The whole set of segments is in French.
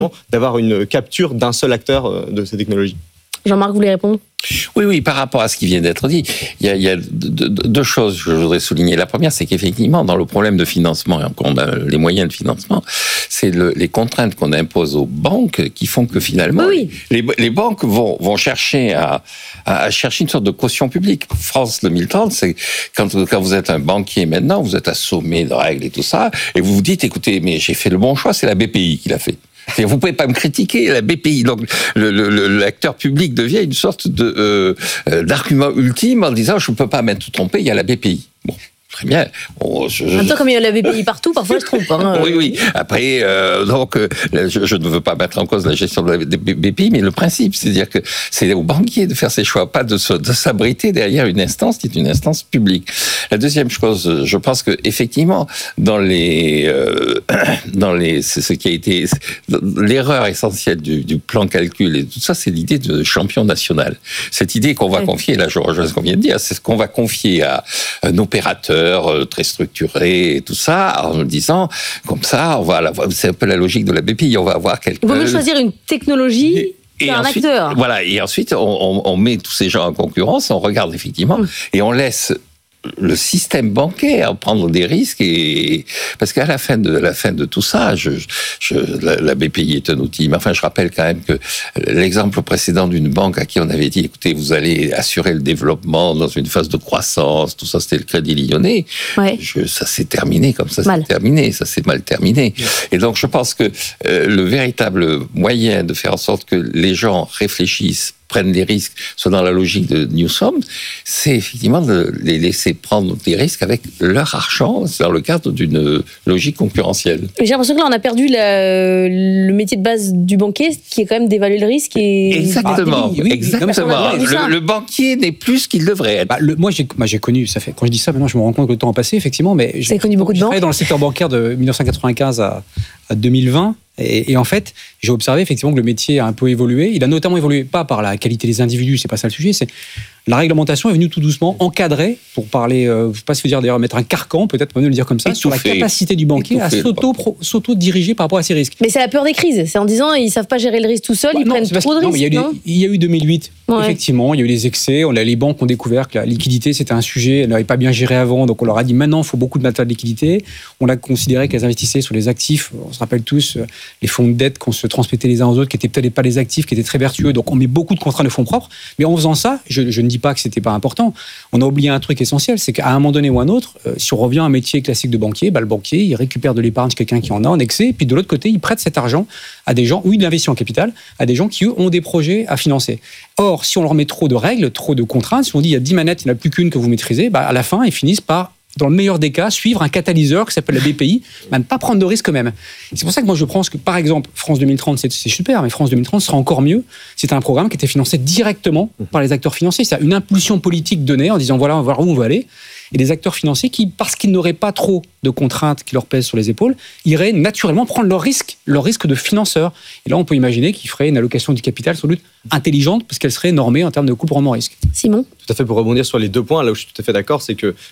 d'avoir une capture d'un seul acteur de ces technologies. Jean-Marc, vous voulez répondre ? Oui, par rapport à ce qui vient d'être dit, il y a deux choses que je voudrais souligner. La première, c'est qu'effectivement, dans le problème de financement, qu'on a les moyens de financement, c'est les contraintes qu'on impose aux banques qui font que finalement, les banques vont chercher à chercher une sorte de caution publique. France 2030, c'est quand vous êtes un banquier maintenant, vous êtes assommé de règles et tout ça, et vous vous dites, écoutez, mais j'ai fait le bon choix, c'est la BPI qui l'a fait. Vous pouvez pas me critiquer, la BPI. Donc, l'acteur public devient une sorte d'argument ultime en disant je ne peux pas m'être trompé, il y a la BPI. Bon. Très bien. En même temps, comme il y a la BPI partout, parfois je trompe. Oui. Après, je ne veux pas mettre en cause la gestion de la BPI, mais le principe, c'est-à-dire que c'est aux banquiers de faire ses choix, pas de s'abriter derrière une instance qui est une instance publique. La deuxième chose, je pense que effectivement, c'est ce qui a été l'erreur essentielle du plan calcul et tout ça, c'est l'idée de champion national. Cette idée qu'on va confier, là, je rejoins ce qu'on vient de dire, c'est ce qu'on va confier à un opérateur très structuré et tout ça, en disant, comme ça, c'est un peu la logique de la BPI, on va avoir quelqu'un... Il vaut mieux choisir une technologie qu'un acteur. Voilà, et ensuite, on met tous ces gens en concurrence, on regarde effectivement, et on laisse le système bancaire prendre des risques, parce qu'à la fin de tout ça, la BPI est un outil, mais enfin je rappelle quand même que l'exemple précédent d'une banque à qui on avait dit écoutez, vous allez assurer le développement dans une phase de croissance, tout ça, c'était le Crédit Lyonnais. Ouais. Ça s'est terminé comme ça, ça s'est mal terminé. Et donc je pense que le véritable moyen de faire en sorte que les gens réfléchissent, prennent des risques, soit dans la logique de Newsom, c'est effectivement de les laisser prendre des risques avec leur argent, c'est dans le cadre d'une logique concurrentielle. J'ai l'impression que là, on a perdu le métier de base du banquier, qui est quand même d'évaluer le risque. Exactement. Le banquier n'est plus ce qu'il devrait être. Moi, j'ai connu, ça fait, quand je dis ça, maintenant, je me rends compte que le temps a passé, effectivement, mais j'ai connu beaucoup de banques. Dans le secteur bancaire de 1995 à 2020. Et en fait, j'ai observé effectivement que le métier a un peu évolué. Il a notamment évolué, pas par la qualité des individus, c'est pas ça le sujet, c'est la réglementation est venue tout doucement encadrer, pour parler, je ne sais pas si vous dire d'ailleurs mettre un carcan, peut-être mieux le dire comme ça, sur la capacité du banquier à s'auto-diriger par rapport à ses risques. Mais c'est la peur des crises, c'est en disant ils ne savent pas gérer le risque tout seuls, ils prennent trop de risques. Il y a eu 2008, effectivement, il y a eu des excès, les banques ont découvert que la liquidité c'était un sujet, elles n'avaient pas bien géré avant, donc on leur a dit maintenant il faut beaucoup de matériel de liquidité. On a considéré qu'elles investissaient sur les actifs, on se rappelle tous les fonds de dette qu'on se transmettait les uns aux autres, qui n'étaient peut-être pas les actifs, qui étaient très vertueux, donc on met beaucoup de contraintes de fonds propres, mais en faisant ça, je ne dis pas que c'était pas important, on a oublié un truc essentiel, c'est qu'à un moment donné ou un autre, si on revient à un métier classique de banquier, le banquier il récupère de l'épargne chez quelqu'un qui en a en excès, et puis de l'autre côté il prête cet argent à des gens, ou il investit en capital, à des gens qui eux ont des projets à financer. Or, si on leur met trop de règles, trop de contraintes, si on dit il y a 10 manettes, il n'y en a plus qu'une que vous maîtrisez, à la fin ils finissent par, dans le meilleur des cas, suivre un catalyseur qui s'appelle la BPI, mais ne pas prendre de risques eux-mêmes. C'est pour ça que moi je pense que, par exemple, France 2030, c'est super, mais France 2030 sera encore mieux. C'est un programme qui était financé directement par les acteurs financiers. C'est une impulsion politique donnée en disant voilà, on va voir où on va aller. Et les acteurs financiers qui, parce qu'ils n'auraient pas trop de contraintes qui leur pèsent sur les épaules, iraient naturellement prendre leur risque de financeur. Et là, on peut imaginer qu'ils feraient une allocation du capital sans doute intelligente, parce qu'elle serait normée en termes de coût pour rendement risque. Simon ? Tout à fait, pour rebondir sur les deux points, là où je suis tout à fait d'accord, c'est que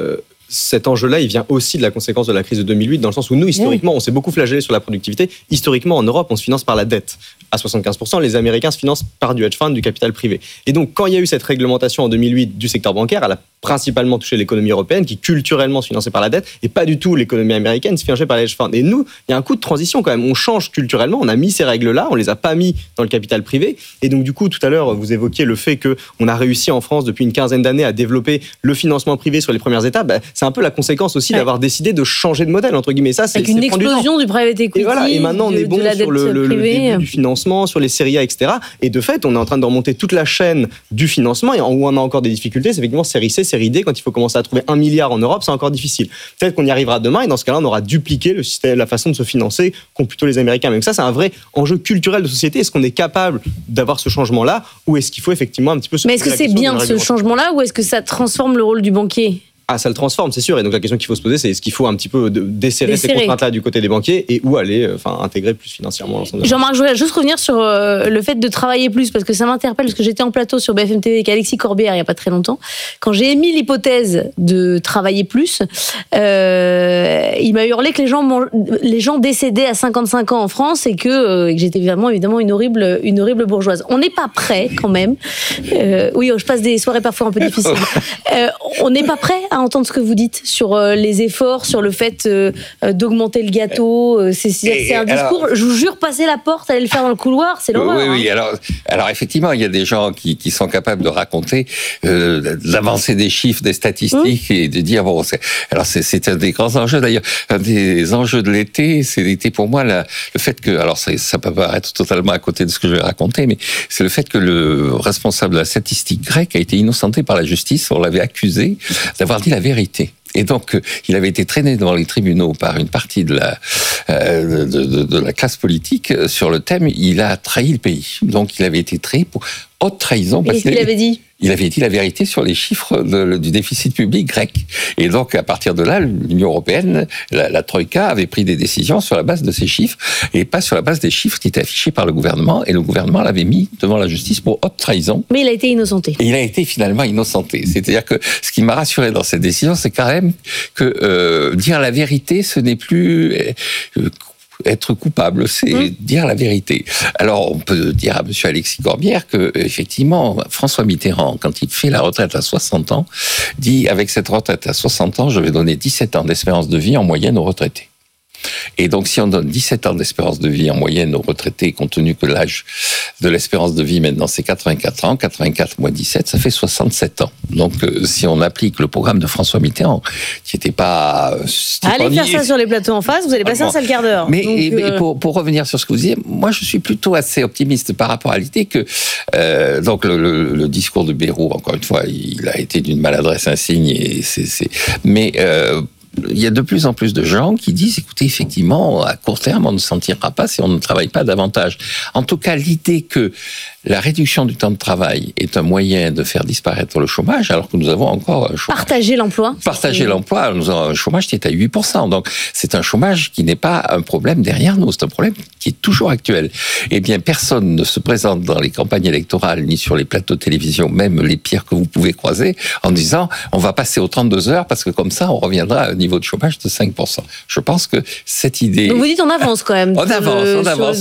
cet enjeu-là, il vient aussi de la conséquence de la crise de 2008, dans le sens où nous, historiquement, on s'est beaucoup flagellé sur la productivité. Historiquement, en Europe, on se finance par la dette. À 75%, les Américains se financent par du hedge fund, du capital privé. Et donc, quand il y a eu cette réglementation en 2008 du secteur bancaire, elle a principalement touché l'économie européenne, qui culturellement se finançait par la dette, et pas du tout l'économie américaine, se finançait par les hedge funds. Et nous, il y a un coup de transition quand même. On change culturellement, on a mis ces règles-là, on les a pas mis dans le capital privé. Et donc, du coup, tout à l'heure, vous évoquiez le fait qu'on a réussi en France, depuis une quinzaine d'années, à développer le financement privé sur les premières étapes. C'est un peu la conséquence aussi d'avoir décidé de changer de modèle, entre guillemets. Ça, avec une explosion du private equity. Et maintenant, on est bon sur le début du financement, sur les séries A, etc. Et de fait, on est en train de remonter toute la chaîne du financement, et où on a encore des difficultés, c'est effectivement série C, série D, quand il faut commencer à trouver 1 milliard en Europe, c'est encore difficile. Peut-être qu'on y arrivera demain, et dans ce cas-là, on aura dupliqué le système, la façon de se financer qu'ont plutôt les Américains. Mais ça, c'est un vrai enjeu culturel de société. Est-ce qu'on est capable d'avoir ce changement-là, ou est-ce qu'il faut effectivement un petit peu se... Mais est-ce que c'est bien ce changement-là, ou est-ce que ça transforme le rôle du banquier ? Ah, ça le transforme, c'est sûr. Et donc la question qu'il faut se poser, c'est est-ce qu'il faut un petit peu desserrer ces contraintes-là du côté des banquiers et où aller intégrer plus financièrement l'ensemble de Jean-Marc, je voulais juste revenir sur le fait de travailler plus, parce que ça m'interpelle, parce que j'étais en plateau sur BFM TV avec Alexis Corbière il n'y a pas très longtemps. Quand j'ai émis l'hypothèse de travailler plus, il m'a hurlé que les gens décédaient à 55 ans en France et que j'étais évidemment une horrible bourgeoise. On n'est pas prêt quand même. Oui, je passe des soirées parfois un peu difficiles. On n'est pas prêt à entendre ce que vous dites sur les efforts, sur le fait d'augmenter le gâteau. C'est un discours, je vous jure, passer la porte, aller le faire dans le couloir, c'est l'horreur. Oui. Alors effectivement, il y a des gens qui sont capables de raconter l'avancée des chiffres, des statistiques et de dire c'est un des grands enjeux. D'ailleurs, un des enjeux de l'été, c'était pour moi le fait que, alors ça peut paraître totalement à côté de ce que je vais raconter, mais c'est le fait que le responsable de la statistique grecque a été innocenté par la justice. On l'avait accusé d'avoir dit la vérité. Et donc, il avait été traîné devant les tribunaux par une partie de la classe politique sur le thème « Il a trahi le pays ». Donc, il avait été traité pour haute trahison. Qu'est-ce qu'il avait dit ? Il avait dit la vérité sur les chiffres du déficit public grec. Et donc, à partir de là, l'Union européenne, la Troïka, avait pris des décisions sur la base de ces chiffres et pas sur la base des chiffres qui étaient affichés par le gouvernement. Et le gouvernement l'avait mis devant la justice pour haute trahison. Mais il a été innocenté. Et il a été finalement innocenté. C'est-à-dire que ce qui m'a rassuré dans cette décision, c'est quand même que dire la vérité, ce n'est plus être coupable, c'est dire la vérité. Alors, on peut dire à M. Alexis Corbière que, effectivement, François Mitterrand, quand il fait la retraite à 60 ans, dit, avec cette retraite à 60 ans, je vais donner 17 ans d'espérance de vie en moyenne aux retraités. Et donc, si on donne 17 ans d'espérance de vie en moyenne aux retraités, compte tenu que l'âge de l'espérance de vie maintenant c'est 84 ans, 84 moins 17, ça fait 67 ans. Donc, si on applique le programme de François Mitterrand, qui n'était pas... Allez faire ça sur les plateaux en face, vous allez passer un sale quart d'heure. Mais pour revenir sur ce que vous disiez, moi je suis plutôt assez optimiste par rapport à l'idée que donc le discours de Bayrou, encore une fois, il a été d'une maladresse insigne, mais il y a de plus en plus de gens qui disent, écoutez, effectivement, à court terme, on ne s'en tirera pas si on ne travaille pas davantage. En tout cas, l'idée que la réduction du temps de travail est un moyen de faire disparaître le chômage, alors que nous avons encore un chômage. Partager l'emploi. Nous avons un chômage qui est à 8%. Donc, c'est un chômage qui n'est pas un problème derrière nous, c'est un problème qui est toujours actuel. Eh bien, personne ne se présente dans les campagnes électorales, ni sur les plateaux de télévision, même les pires que vous pouvez croiser, en disant, on va passer aux 32 heures, parce que comme ça, on reviendra à un niveau de chômage de 5%. Je pense que cette idée... Donc vous dites on avance quand même. On avance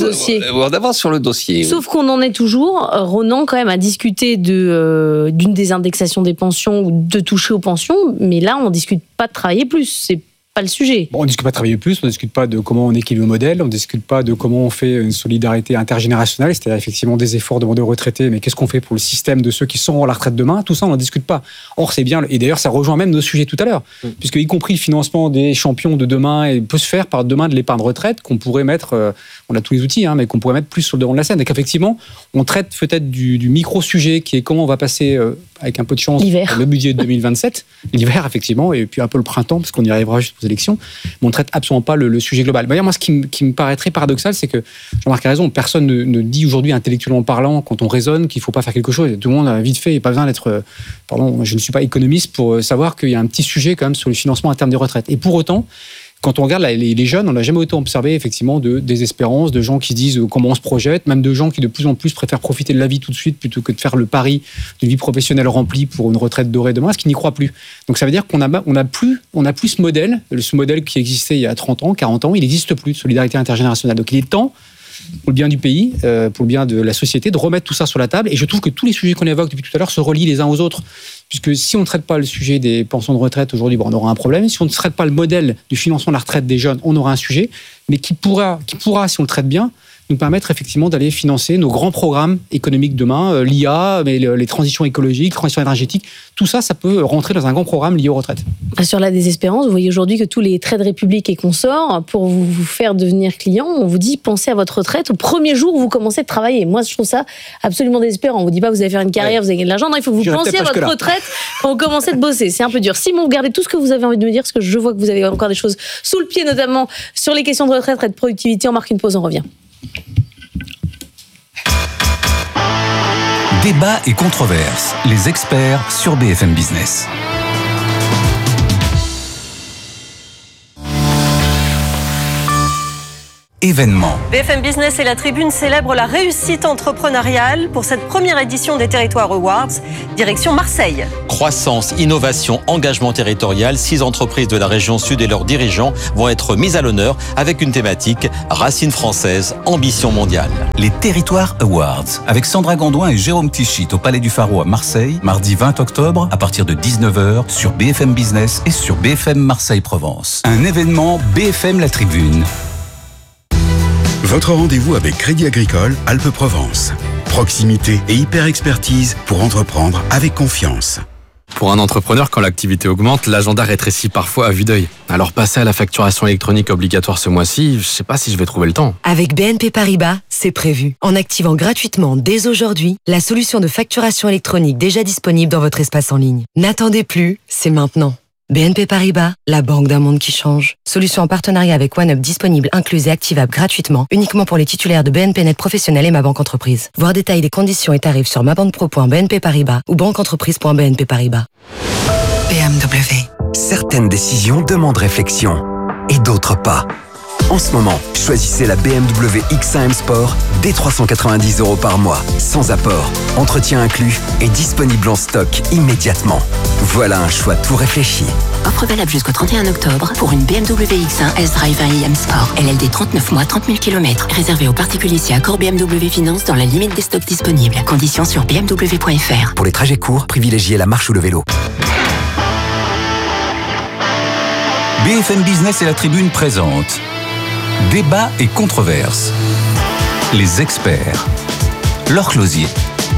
sur le dossier. Sauf qu'on en est toujours, Ronan, quand même, à discuter d'une désindexation des pensions ou de toucher aux pensions, mais là, on ne discute pas de travailler plus. C'est pas le sujet. Bon, on ne discute pas de travailler plus, on ne discute pas de comment on équilibre le modèle, on ne discute pas de comment on fait une solidarité intergénérationnelle, c'est-à-dire effectivement des efforts demandés aux retraités, mais qu'est-ce qu'on fait pour le système de ceux qui sont à la retraite demain? Tout ça, on n'en discute pas. Or, c'est bien, et d'ailleurs, ça rejoint même nos sujets tout à l'heure, puisque y compris le financement des champions de demain peut se faire par demain de l'épargne retraite qu'on pourrait mettre, on a tous les outils, mais qu'on pourrait mettre plus sur le devant de la scène. Et qu'effectivement, on traite peut-être du micro-sujet qui est comment on va passer, avec un peu de chance, le budget de 2027, l'hiver, effectivement, et puis un peu le printemps, parce qu'on y arrivera juste aux élections, mais on ne traite absolument pas le sujet global. D'ailleurs, moi, ce qui me paraît très paradoxal, c'est que Jean-Marc a raison, personne ne dit aujourd'hui, intellectuellement parlant, quand on raisonne, qu'il ne faut pas faire quelque chose. Tout le monde a vite fait, il n'y a pas besoin d'être... Pardon, je ne suis pas économiste pour savoir qu'il y a un petit sujet quand même sur le financement interne des retraites. Et pour autant, quand on regarde les jeunes, on n'a jamais autant observé effectivement de désespérance, de gens qui se disent comment on se projette, même de gens qui de plus en plus préfèrent profiter de la vie tout de suite plutôt que de faire le pari d'une vie professionnelle remplie pour une retraite dorée demain, parce qu'ils n'y croient plus. Donc ça veut dire qu'on a plus ce modèle qui existait il y a 30 ans, 40 ans, il n'existe plus de solidarité intergénérationnelle. Donc il est temps, pour le bien du pays, pour le bien de la société, de remettre tout ça sur la table. Et je trouve que tous les sujets qu'on évoque depuis tout à l'heure se relient les uns aux autres. Puisque si on ne traite pas le sujet des pensions de retraite aujourd'hui, on aura un problème. Si on ne traite pas le modèle du financement de la retraite des jeunes, on aura un sujet. Mais qui pourra, si on le traite bien, nous permettre effectivement d'aller financer nos grands programmes économiques demain, l'IA, mais les transitions écologiques, transitions énergétiques, tout ça, ça peut rentrer dans un grand programme lié aux retraites. Sur la désespérance, vous voyez aujourd'hui que tous les Trade Republic et consorts, pour vous faire devenir client, on vous dit pensez à votre retraite au premier jour où vous commencez de travailler. Moi, je trouve ça absolument désespérant. On vous dit pas vous allez faire une carrière, vous allez gagner de l'argent. Non, il faut que vous pensiez à votre retraite quand vous commencez de bosser. C'est un peu dur. Simon, vous gardez tout ce que vous avez envie de me dire, parce que je vois que vous avez encore des choses sous le pied, notamment sur les questions de retraite et de productivité. On marque une pause, on revient. Débat et controverse, les experts sur BFM Business. événements. BFM Business et La Tribune célèbrent la réussite entrepreneuriale pour cette première édition des Territoires Awards, direction Marseille. Croissance, innovation, engagement territorial, 6 entreprises de la région sud et leurs dirigeants vont être mises à l'honneur avec une thématique racines françaises, ambition mondiale. Les Territoires Awards, avec Sandra Gondouin et Jérôme Tichit au Palais du Pharo à Marseille, mardi 20 octobre à partir de 19h sur BFM Business et sur BFM Marseille-Provence. Un événement BFM La Tribune. Votre rendez-vous avec Crédit Agricole Alpes-Provence. Proximité et hyper-expertise pour entreprendre avec confiance. Pour un entrepreneur, quand l'activité augmente, l'agenda rétrécit parfois à vue d'œil. Alors passer à la facturation électronique obligatoire ce mois-ci, je sais pas si je vais trouver le temps. Avec BNP Paribas, c'est prévu. En activant gratuitement dès aujourd'hui la solution de facturation électronique déjà disponible dans votre espace en ligne. N'attendez plus, c'est maintenant. BNP Paribas, la banque d'un monde qui change. Solution en partenariat avec OneUp disponible, incluse et activable gratuitement, uniquement pour les titulaires de BNP Net Professionnel et Ma Banque Entreprise. Voir détails des conditions et tarifs sur mabanquepro.bnp Paribas ou banqueentreprise.bnp Paribas. BMW. Certaines décisions demandent réflexion et d'autres pas. En ce moment, choisissez la BMW X1 M Sport dès 390 € par mois, sans apport, entretien inclus et disponible en stock immédiatement. Voilà un choix tout réfléchi. Offre valable jusqu'au 31 octobre pour une BMW X1 S-Drive 1 IM Sport. LLD 39 mois, 30 000 km. Réservé aux particuliers si accord BMW Finance dans la limite des stocks disponibles. Conditions sur bmw.fr. Pour les trajets courts, privilégiez la marche ou le vélo. BFM Business et La Tribune présentent Débat et controverses. Les experts. Laure Closier.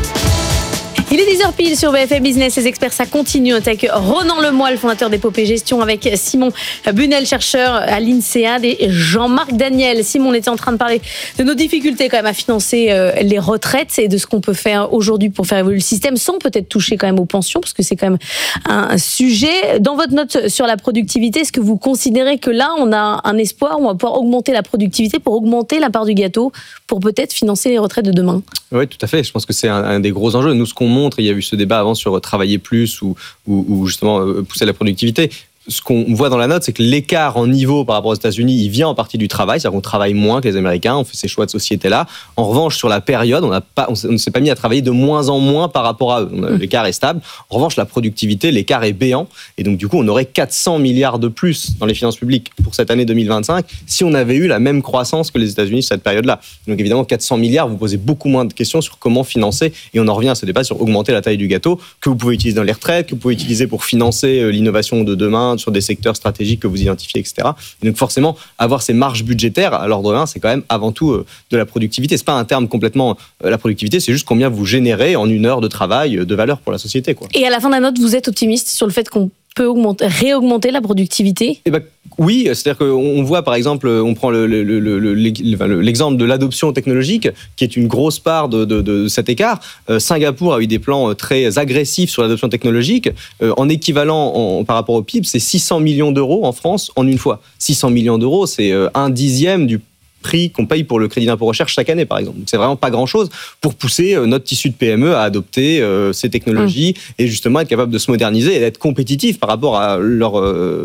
Il est 10h pile sur BFM Business, les experts, ça continue avec Ronan Lemoy, le fondateur d'Épopée Gestion, avec Simon Bunel, chercheur à l'INSEAD, et Jean-Marc Daniel. Simon, on était en train de parler de nos difficultés quand même à financer les retraites et de ce qu'on peut faire aujourd'hui pour faire évoluer le système sans peut-être toucher quand même aux pensions, parce que c'est quand même un sujet. Dans votre note sur la productivité, est-ce que vous considérez que là, on a un espoir, on va pouvoir augmenter la productivité pour augmenter la part du gâteau, pour peut-être financer les retraites de demain? Oui, tout à fait. Je pense que c'est un des gros enjeux. Nous, ce qu'on montre, il y a eu ce débat avant sur travailler plus ou justement pousser la productivité. Ce qu'on voit dans la note, c'est que l'écart en niveau par rapport aux États-Unis, il vient en partie du travail, c'est-à-dire qu'on travaille moins que les Américains, on fait ces choix de société-là. En revanche, sur la période, on ne s'est pas mis à travailler de moins en moins par rapport à eux. L'écart est stable. En revanche, la productivité, l'écart est béant. Et donc, du coup, on aurait 400 milliards de plus dans les finances publiques pour cette année 2025 si on avait eu la même croissance que les États-Unis sur cette période-là. Donc, évidemment, 400 milliards, vous posez beaucoup moins de questions sur comment financer. Et on en revient à ce débat sur augmenter la taille du gâteau que vous pouvez utiliser dans les retraites, que vous pouvez utiliser pour financer l'innovation de demain, sur des secteurs stratégiques que vous identifiez, etc. Et donc forcément, avoir ces marges budgétaires à l'ordre d'un, c'est quand même avant tout de la productivité. C'est pas un terme complètement la productivité, c'est juste combien vous générez en une heure de travail de valeur pour la société, quoi. Et à la fin de la note, vous êtes optimiste sur le fait qu'on peut réaugmenter la productivité? Oui, c'est-à-dire qu'on voit par exemple, on prend l'exemple de l'adoption technologique, qui est une grosse part de cet écart. Singapour a eu des plans très agressifs sur l'adoption technologique. En équivalent par rapport au PIB, c'est 600 millions d'euros en France en une fois. 600 millions d'euros, c'est 1/10 du prix qu'on paye pour le crédit d'impôt recherche chaque année, par exemple. Donc, c'est vraiment pas grand-chose pour pousser notre tissu de PME à adopter ces technologies et justement être capable de se moderniser et d'être compétitif par rapport à leurs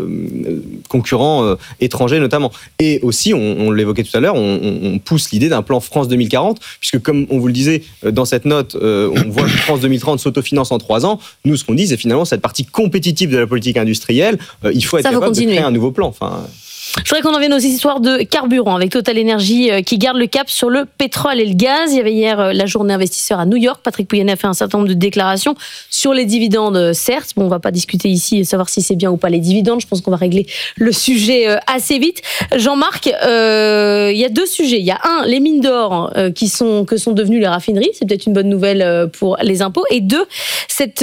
concurrents étrangers notamment. Et aussi, on l'évoquait tout à l'heure, on pousse l'idée d'un plan France 2040, puisque comme on vous le disait dans cette note, on voit que France 2030 s'autofinance en 3 ans. Nous, ce qu'on dit, c'est finalement cette partie compétitive de la politique industrielle, il faut être capable de créer un nouveau plan. Je voudrais qu'on en vienne aux histoires de carburant avec Total Energy qui garde le cap sur le pétrole et le gaz. Il y avait hier la journée investisseur à New York. Patrick Pouyanné a fait un certain nombre de déclarations sur les dividendes, certes. Bon, on va pas discuter ici et savoir si c'est bien ou pas les dividendes. Je pense qu'on va régler le sujet assez vite. Jean-Marc, il y a 2 sujets. Il y a les mines d'or que sont devenues les raffineries. C'est peut-être une bonne nouvelle pour les impôts. Et 2, cette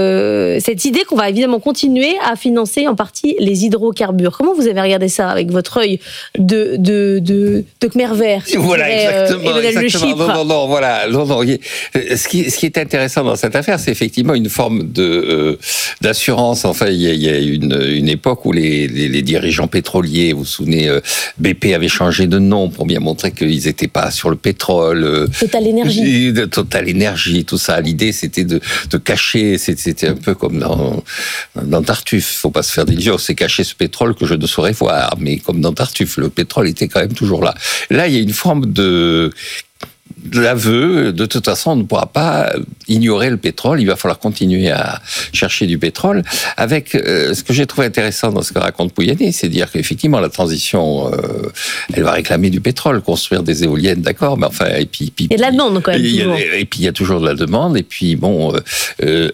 idée qu'on va évidemment continuer à financer en partie les hydrocarbures. Comment vous avez regardé ça avec votre œil de Khmer vert? Voilà, exactement. Non, voilà. Ce qui est intéressant dans cette affaire, c'est effectivement une forme d'assurance. Enfin, il y a une époque où les dirigeants pétroliers, vous vous souvenez, BP avait changé de nom pour bien montrer qu'ils n'étaient pas sur le pétrole. Total Energy. Total Energy, tout ça. L'idée, c'était de cacher. C'était un peu comme dans Tartuffe. Il ne faut pas se faire d'illusions. C'est cacher ce pétrole que je ne saurais voir. Mais mais comme dans Tartuffe, le pétrole était quand même toujours là. Là, il y a une forme de l'aveu, de toute façon, on ne pourra pas ignorer le pétrole, il va falloir continuer à chercher du pétrole. Avec ce que j'ai trouvé intéressant dans ce que raconte Pouyanné, c'est de dire qu'effectivement, la transition, elle va réclamer du pétrole, construire des éoliennes, d'accord, mais enfin, et puis... Il y a de la demande, quand même. Et puis, il y a toujours de la demande, et puis, bon, il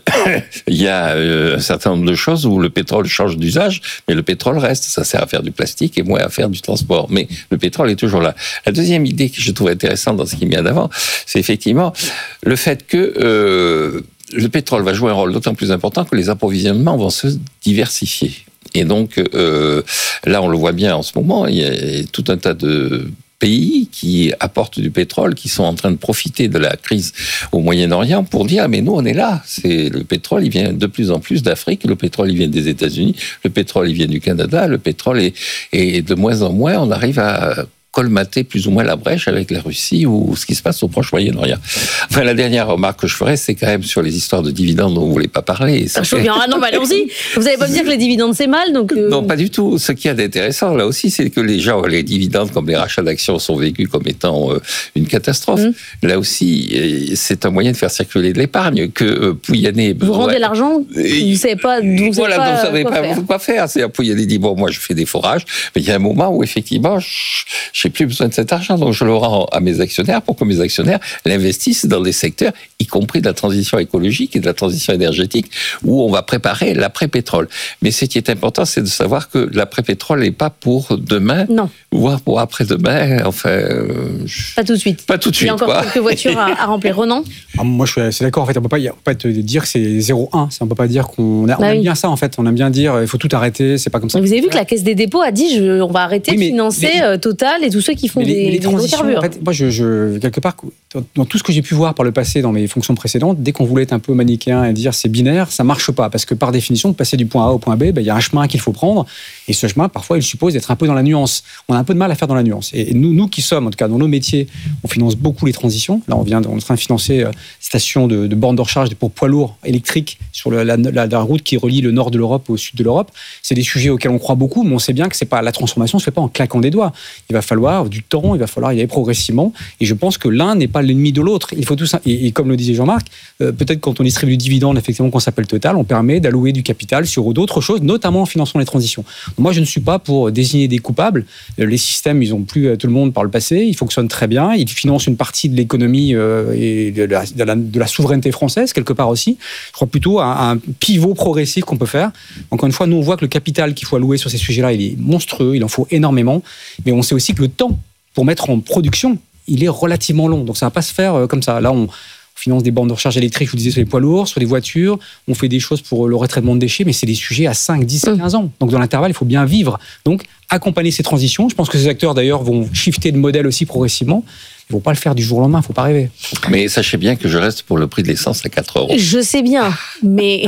y a un certain nombre de choses où le pétrole change d'usage, mais le pétrole reste, ça sert à faire du plastique et moins à faire du transport. Mais le pétrole est toujours là. La deuxième idée que je trouve intéressante dans ce qui vient d'avant, c'est effectivement le fait que le pétrole va jouer un rôle d'autant plus important que les approvisionnements vont se diversifier. Et donc, là, on le voit bien en ce moment, il y a tout un tas de pays qui apportent du pétrole, qui sont en train de profiter de la crise au Moyen-Orient pour dire, mais nous, on est là. Le pétrole, il vient de plus en plus d'Afrique, le pétrole, il vient des États-Unis, le pétrole, il vient du Canada, le pétrole est de moins en moins, on arrive à colmater plus ou moins la brèche avec la Russie ou ce qui se passe au Proche-Moyen-Orient. Enfin, la dernière remarque que je ferais, c'est quand même sur les histoires de dividendes dont vous ne voulez pas parler. Non, allons-y. Vous n'allez pas me dire que les dividendes, c'est mal, donc... Non, pas du tout. Ce qu'il y a d'intéressant, là aussi, c'est que les dividendes, comme les rachats d'actions, sont vécus comme étant une catastrophe. Là aussi, c'est un moyen de faire circuler de l'épargne que Pouyanné... Vous rendez l'argent, vous ne savez pas d'où vous savez pas quoi faire. C'est-à-dire, Pouyanné dit, bon, moi, je fais des forages, mais il y a un moment où, effectivement, j'ai plus besoin de cet argent, donc je le rends à mes actionnaires pour que mes actionnaires l'investissent dans des secteurs, y compris de la transition écologique et de la transition énergétique, où on va préparer l'après-pétrole. Mais ce qui est important, c'est de savoir que l'après-pétrole n'est pas pour demain, voire pour après-demain, enfin... Pas tout de suite. Pas tout de suite, il y a encore quelques voitures à remplir. Ronan ? Moi, je suis assez d'accord. En fait, on peut pas te dire que c'est 0,1. On ne peut pas dire qu'on aime bien ça, en fait. On aime bien dire, il faut tout arrêter, c'est pas comme ça. Vous avez vu que la Caisse des dépôts a dit, on va arrêter de financer Total et tous ceux qui font des hydrocarbures. En fait, moi, quelque part, dans tout ce que j'ai pu voir par le passé dans mes fonctions précédentes, dès qu'on voulait être un peu manichéen et dire c'est binaire, ça marche pas. Parce que par définition, de passer du point A au point B, il y a un chemin qu'il faut prendre. Et ce chemin, parfois, il suppose d'être un peu dans la nuance. On a un peu de mal à faire dans la nuance. Et nous qui sommes, en tout cas, dans nos métiers, on finance beaucoup les transitions. Là, on est en train de financer stations de bornes de recharge pour poids lourds électriques sur la route qui relie le nord de l'Europe au sud de l'Europe. C'est des sujets auxquels on croit beaucoup, mais on sait bien que la transformation ne se fait pas en claquant des doigts. Il va falloir du temps, il va falloir y aller progressivement. Et je pense que l'un n'est pas l'ennemi de l'autre. Il faut tout ça. Et comme le disait Jean-Marc, peut-être quand on distribue du dividende, effectivement, qu'on s'appelle Total, on permet d'allouer du capital sur d'autres choses, notamment en finançant les transitions. Donc moi, je ne suis pas pour désigner des coupables. Les systèmes, ils ont plu à tout le monde par le passé. Ils fonctionnent très bien. Ils financent une partie de l'économie et de la souveraineté française, quelque part aussi. Je crois plutôt à un pivot progressif qu'on peut faire. Encore une fois, nous, on voit que le capital qu'il faut allouer sur ces sujets-là, il est monstrueux. Il en faut énormément. Mais on sait aussi que le temps pour mettre en production, il est relativement long. Donc ça ne va pas se faire comme ça. Là, on finance des bornes de recharge électriques, je vous disais, sur les poids lourds, sur les voitures. On fait des choses pour le retraitement de déchets, mais c'est des sujets à 5, 10, 15 ans. Donc dans l'intervalle, il faut bien vivre. Donc accompagner ces transitions. Je pense que ces acteurs, d'ailleurs, vont shifter de modèle aussi progressivement. Ils ne vont pas le faire du jour au lendemain, il ne faut pas rêver. Mais sachez bien que je reste pour le prix de l'essence à 4 €. Je sais bien, mais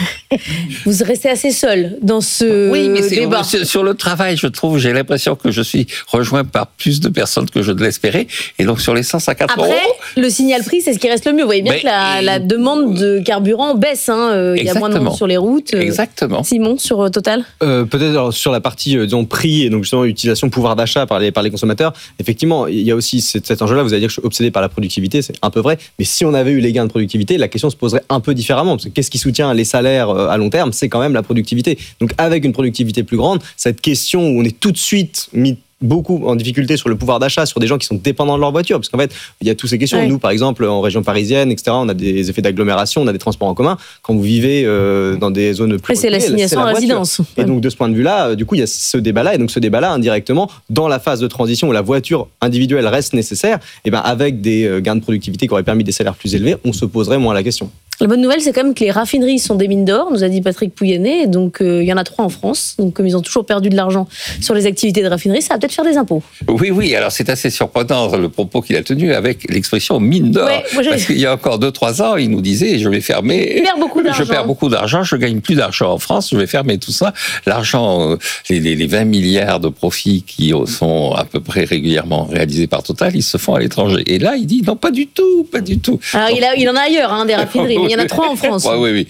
vous restez assez seul dans ce débat. Sur le travail, je trouve, j'ai l'impression que je suis rejoint par plus de personnes que je ne l'espérais. Et donc sur l'essence à 4 €... Après, le signal prix, c'est ce qui reste le mieux. Vous voyez bien que la demande de carburant baisse. Il y a moins de monde sur les routes. Exactement. Simon, sur Total peut-être sur la partie prix et donc justement utilisation pouvoir d'achat par les consommateurs. Effectivement, il y a aussi cet enjeu-là. Vous allez dire que je suis obsédé par la productivité, c'est un peu vrai. Mais si on avait eu les gains de productivité, la question se poserait un peu différemment. Parce que qu'est-ce qui soutient les salaires à long terme ? C'est quand même la productivité. Donc avec une productivité plus grande, cette question où on est tout de suite mis beaucoup en difficulté sur le pouvoir d'achat, sur des gens qui sont dépendants de leur voiture, parce qu'en fait, il y a toutes ces questions. Nous, par exemple, en région parisienne, etc., on a des effets d'agglomération, on a des transports en commun. Quand vous vivez dans des zones plus... c'est l'assignation à résidence. Et donc, de ce point de vue-là, du coup, il y a ce débat-là. Et donc, ce débat-là, indirectement, dans la phase de transition où la voiture individuelle reste nécessaire, et ben, avec des gains de productivité qui auraient permis des salaires plus élevés, on se poserait moins la question. La bonne nouvelle, c'est quand même que les raffineries sont des mines d'or, nous a dit Patrick Pouyanné. Donc, il y en a 3 en France. Donc, comme ils ont toujours perdu de l'argent sur les activités de raffinerie, ça va peut-être faire des impôts. Oui. Alors, c'est assez surprenant le propos qu'il a tenu avec l'expression mine d'or. Parce qu'il y a encore 2-3 ans, il nous disait je vais fermer. Je perds beaucoup d'argent, je gagne plus d'argent en France, je vais fermer tout ça. L'argent, les 20 milliards de profits qui sont à peu près régulièrement réalisés par Total, ils se font à l'étranger. Et là, il dit non, pas du tout. Alors, il en a ailleurs, des raffineries. Il y en a 3 en France. Oui.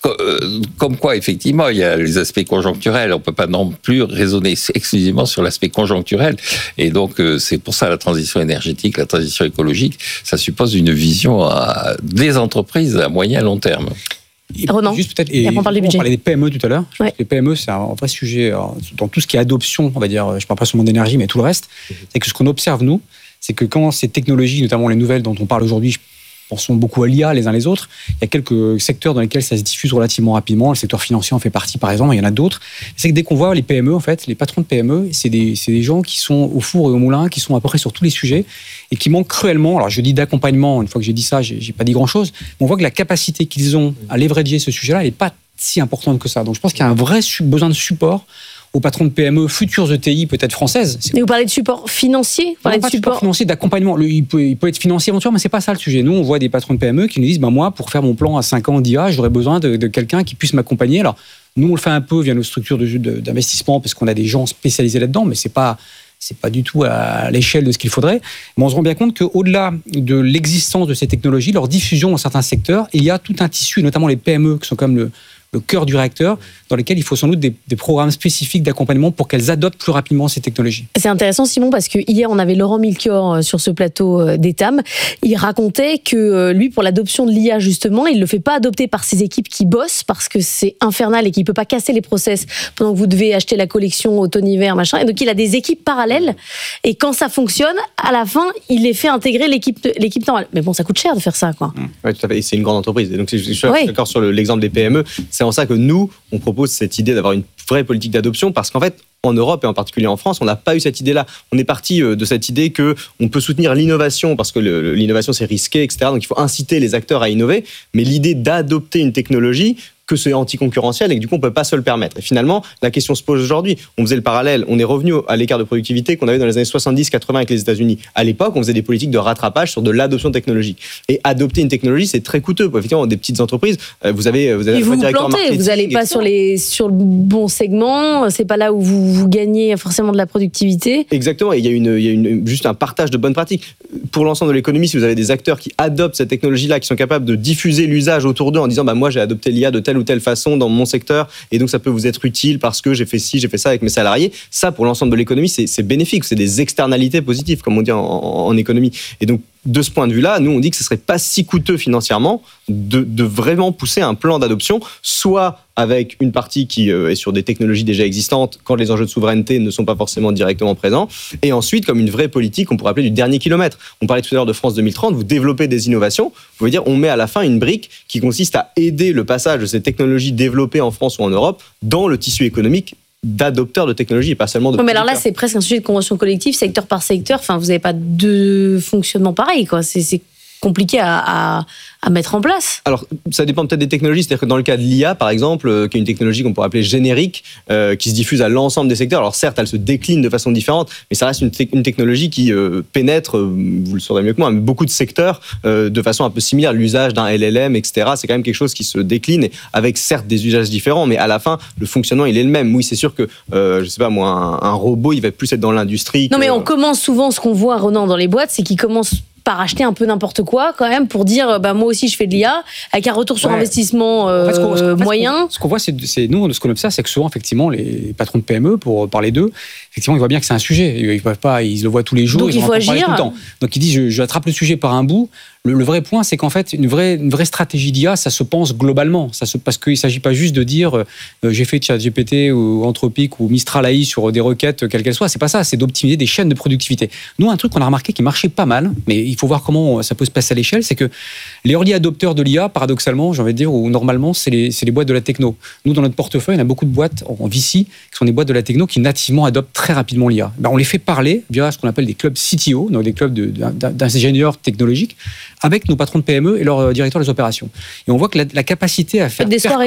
Comme quoi, effectivement, il y a les aspects conjoncturels. On ne peut pas non plus raisonner exclusivement sur l'aspect conjoncturel. Et donc, c'est pour ça la transition énergétique, la transition écologique, ça suppose une vision des entreprises à moyen et long terme. Ronan, juste peut-être, on parlait des PME tout à l'heure. Ouais. Les PME, c'est un vrai sujet dans tout ce qui est adoption, on va dire, je ne parle pas seulement d'énergie, mais tout le reste. C'est que ce qu'on observe, nous, c'est que quand ces technologies, notamment les nouvelles dont on parle aujourd'hui, pensons beaucoup à l'IA les uns les autres, il y a quelques secteurs dans lesquels ça se diffuse relativement rapidement. Le secteur financier en fait partie, par exemple, il y en a d'autres. C'est que dès qu'on voit les PME, en fait, les patrons de PME, c'est des gens qui sont au four et au moulin, qui sont à peu près sur tous les sujets et qui manquent cruellement. Alors, je dis d'accompagnement, une fois que j'ai dit ça, j'ai pas dit grand-chose, mais on voit que la capacité qu'ils ont à leverager ce sujet-là, elle n'est pas si importante que ça. Donc, je pense qu'il y a un vrai besoin de support aux patrons de PME, futures ETI, peut-être françaises. Et vous parlez de support financier, pas de support financier, d'accompagnement. Il peut être financier éventuellement, mais c'est pas ça le sujet. Nous, on voit des patrons de PME qui nous disent, moi, pour faire mon plan à 5 ans d'IA, j'aurais besoin de quelqu'un qui puisse m'accompagner. Alors, nous, on le fait un peu via nos structures d'investissement parce qu'on a des gens spécialisés là-dedans, mais c'est pas du tout à l'échelle de ce qu'il faudrait. Mais on se rend bien compte qu'au-delà de l'existence de ces technologies, leur diffusion dans certains secteurs, il y a tout un tissu, notamment les PME, qui sont comme le cœur du réacteur, dans lesquels il faut sans doute des programmes spécifiques d'accompagnement pour qu'elles adoptent plus rapidement ces technologies. C'est intéressant, Simon, parce que hier, on avait Laurent Milchior sur ce plateau d'Etam. Il racontait que lui, pour l'adoption de l'IA, justement, il ne le fait pas adopter par ses équipes qui bossent parce que c'est infernal et qu'il ne peut pas casser les process pendant que vous devez acheter la collection automne-hiver, machin. Et donc, il a des équipes parallèles. Et quand ça fonctionne, à la fin, il les fait intégrer l'équipe normale. Mais bon, ça coûte cher de faire ça, quoi. Oui, tout à fait. C'est une grande entreprise. Et donc, je suis d'accord sur l'exemple des PME. C'est en ça que nous, on propose cette idée d'avoir une vraie politique d'adoption parce qu'en fait, en Europe et en particulier en France, on n'a pas eu cette idée-là. On est parti de cette idée qu'on peut soutenir l'innovation parce que l'innovation, c'est risqué, etc. Donc, il faut inciter les acteurs à innover. Mais l'idée d'adopter une technologie, que c'est anticoncurrentiel et que du coup, on ne peut pas se le permettre. Et finalement, la question se pose aujourd'hui. On faisait le parallèle. On est revenu à l'écart de productivité qu'on avait dans les années 70-80 avec les États-Unis. À l'époque, on faisait des politiques de rattrapage sur de l'adoption technologique. Et adopter une technologie, c'est très coûteux. Effectivement, des petites entreprises, vous avez un directeur marketing. Vous n'allez pas sur le bon segment. C'est pas là où vous gagnez forcément de la productivité. Exactement. Et il y a juste un partage de bonnes pratiques. Pour l'ensemble de l'économie, si vous avez des acteurs qui adoptent cette technologie-là, qui sont capables de diffuser l'usage autour d'eux en disant, moi, j'ai adopté l'IA de telle ou telle façon dans mon secteur et donc ça peut vous être utile parce que j'ai fait ci, j'ai fait ça avec mes salariés. Ça, pour l'ensemble de l'économie, c'est bénéfique. C'est des externalités positives, comme on dit en économie. Et donc, de ce point de vue-là, nous, on dit que ce ne serait pas si coûteux financièrement de vraiment pousser un plan d'adoption, soit avec une partie qui est sur des technologies déjà existantes, quand les enjeux de souveraineté ne sont pas forcément directement présents, et ensuite, comme une vraie politique, on pourrait appeler du dernier kilomètre. On parlait tout à l'heure de France 2030, vous développez des innovations, vous pouvez dire, on met à la fin une brique qui consiste à aider le passage de ces technologies développées en France ou en Europe dans le tissu économique d'adopteurs de technologie et pas seulement de... mais alors là, c'est presque un sujet de convention collective, secteur par secteur. Enfin, vous n'avez pas deux fonctionnements pareils, quoi. C'est compliqué à mettre en place. Alors, ça dépend peut-être des technologies. C'est-à-dire que dans le cas de l'IA, par exemple, qui est une technologie qu'on pourrait appeler générique, qui se diffuse à l'ensemble des secteurs. Alors certes, elle se décline de façon différente, mais ça reste une technologie qui pénètre, vous le saurez mieux que moi, beaucoup de secteurs de façon un peu similaire. L'usage d'un LLM, etc., c'est quand même quelque chose qui se décline avec certes des usages différents, mais à la fin, le fonctionnement, il est le même. Oui, c'est sûr que, je sais pas moi, un robot, il va plus être dans l'industrie. Non, mais on commence souvent, ce qu'on voit, Ronan, dans les boîtes, c'est qu'ils commencent par acheter un peu n'importe quoi quand même pour dire moi aussi je fais de l'IA avec un retour sur investissement moyen. Ce qu'on voit, c'est nous, ce qu'on observe, c'est que souvent effectivement les patrons de PME, pour parler d'eux, effectivement ils voient bien que c'est un sujet. Ils peuvent pas, ils le voient tous les jours. Donc il faut agir. Tout le temps. Donc ils disent je attrape le sujet par un bout. Le vrai point, c'est qu'en fait, une vraie stratégie d'IA, ça se pense globalement. Parce qu'il ne s'agit pas juste de dire j'ai fait ChatGPT ou Anthropic ou Mistral AI sur des requêtes, quelles qu'elles soient. C'est pas ça, c'est d'optimiser des chaînes de productivité. Nous, un truc qu'on a remarqué qui marchait pas mal, mais il faut voir comment ça peut se passer à l'échelle, c'est que les early adopteurs de l'IA, paradoxalement, j'ai envie de dire, ou normalement, c'est les boîtes de la techno. Nous, dans notre portefeuille, on a beaucoup de boîtes en VC qui sont des boîtes de la techno qui nativement adoptent très rapidement l'IA. On les fait parler via ce qu'on appelle des clubs CTO, donc des clubs d'ingénieurs technologiques, avec nos patrons de PME et leurs directeurs des opérations. Et on voit que la capacité à faire des soirées, quoi.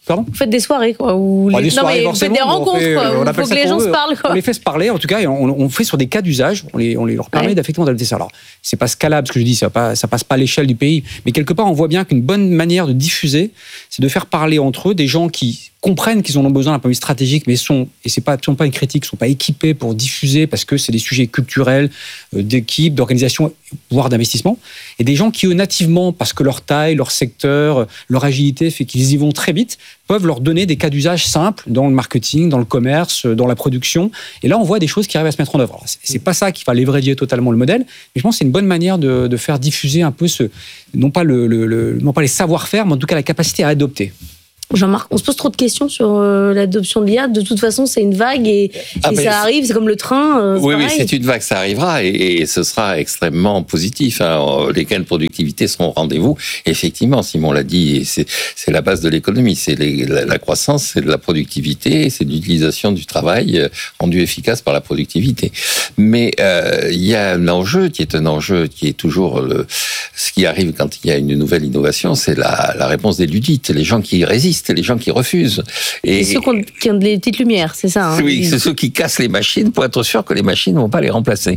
Pardon ? Vous faites des soirées, quoi. Où des soirées, vous faites des rencontres, quoi. Il faut que les gens se parlent, quoi. On les fait se parler, en tout cas, et on fait sur des cas d'usage, on leur permet d'effectivement d'adapter ça. Alors, c'est pas scalable, ce que je dis, ça passe pas à l'échelle du pays, mais quelque part, on voit bien qu'une bonne manière de diffuser, c'est de faire parler entre eux des gens qui comprennent qu'ils en ont besoin d'un point de vue stratégique, mais sont pas une critique, sont pas équipés pour diffuser parce que c'est des sujets culturels, d'équipe, d'organisation, voire d'investissement, et des gens qui, eux, nativement, parce que leur taille, leur secteur, leur agilité fait qu'ils y vont très vite, peuvent leur donner des cas d'usage simples dans le marketing, dans le commerce, dans la production. Et là, on voit des choses qui arrivent à se mettre en œuvre. Alors, c'est pas ça qui va leverager totalement le modèle, mais je pense que c'est une bonne manière de faire diffuser un peu non pas les savoir-faire, mais en tout cas la capacité à adopter. Jean-Marc, on se pose trop de questions sur l'adoption de l'IA. De toute façon, c'est une vague et ça arrive, c'est comme le train. Oui, c'est une vague, ça arrivera et ce sera extrêmement positif. Les gains de productivité seront au rendez-vous. Effectivement, Simon l'a dit, c'est la base de l'économie. C'est la croissance, c'est de la productivité, c'est de l'utilisation du travail rendu efficace par la productivité. Mais il y a un enjeu qui est toujours ce qui arrive quand il y a une nouvelle innovation, c'est la réponse des ludites, les gens qui résistent. Les gens qui refusent. Et ceux qui ont des petites lumières, c'est ça. Oui, c'est ceux qui cassent les machines pour être sûr que les machines ne vont pas les remplacer.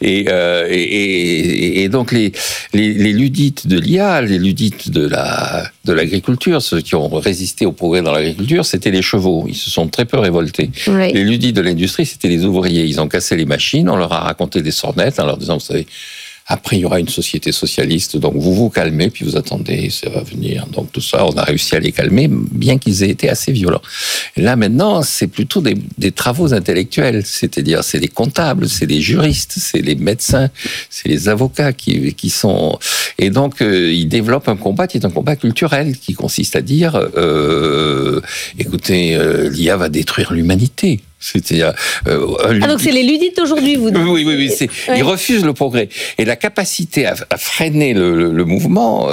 Et donc les ludites de l'IA, les ludites de l'agriculture, ceux qui ont résisté au progrès dans l'agriculture, c'était les chevaux. Ils se sont très peu révoltés. Oui. Les ludites de l'industrie, c'était les ouvriers. Ils ont cassé les machines, on leur a raconté des sornettes en leur disant, vous savez, après, il y aura une société socialiste, donc vous vous calmez, puis vous attendez, ça va venir. Donc tout ça, on a réussi à les calmer, bien qu'ils aient été assez violents. Et là, maintenant, c'est plutôt des travaux intellectuels, c'est-à-dire c'est les comptables, c'est les juristes, c'est les médecins, c'est les avocats qui sont... Et donc, ils développent un combat qui est un combat culturel, qui consiste à dire, écoutez, l'IA va détruire l'humanité. C'est-à-dire, donc c'est les ludites d'aujourd'hui, vous dites. Oui. Ils refusent le progrès. Et la capacité à freiner le mouvement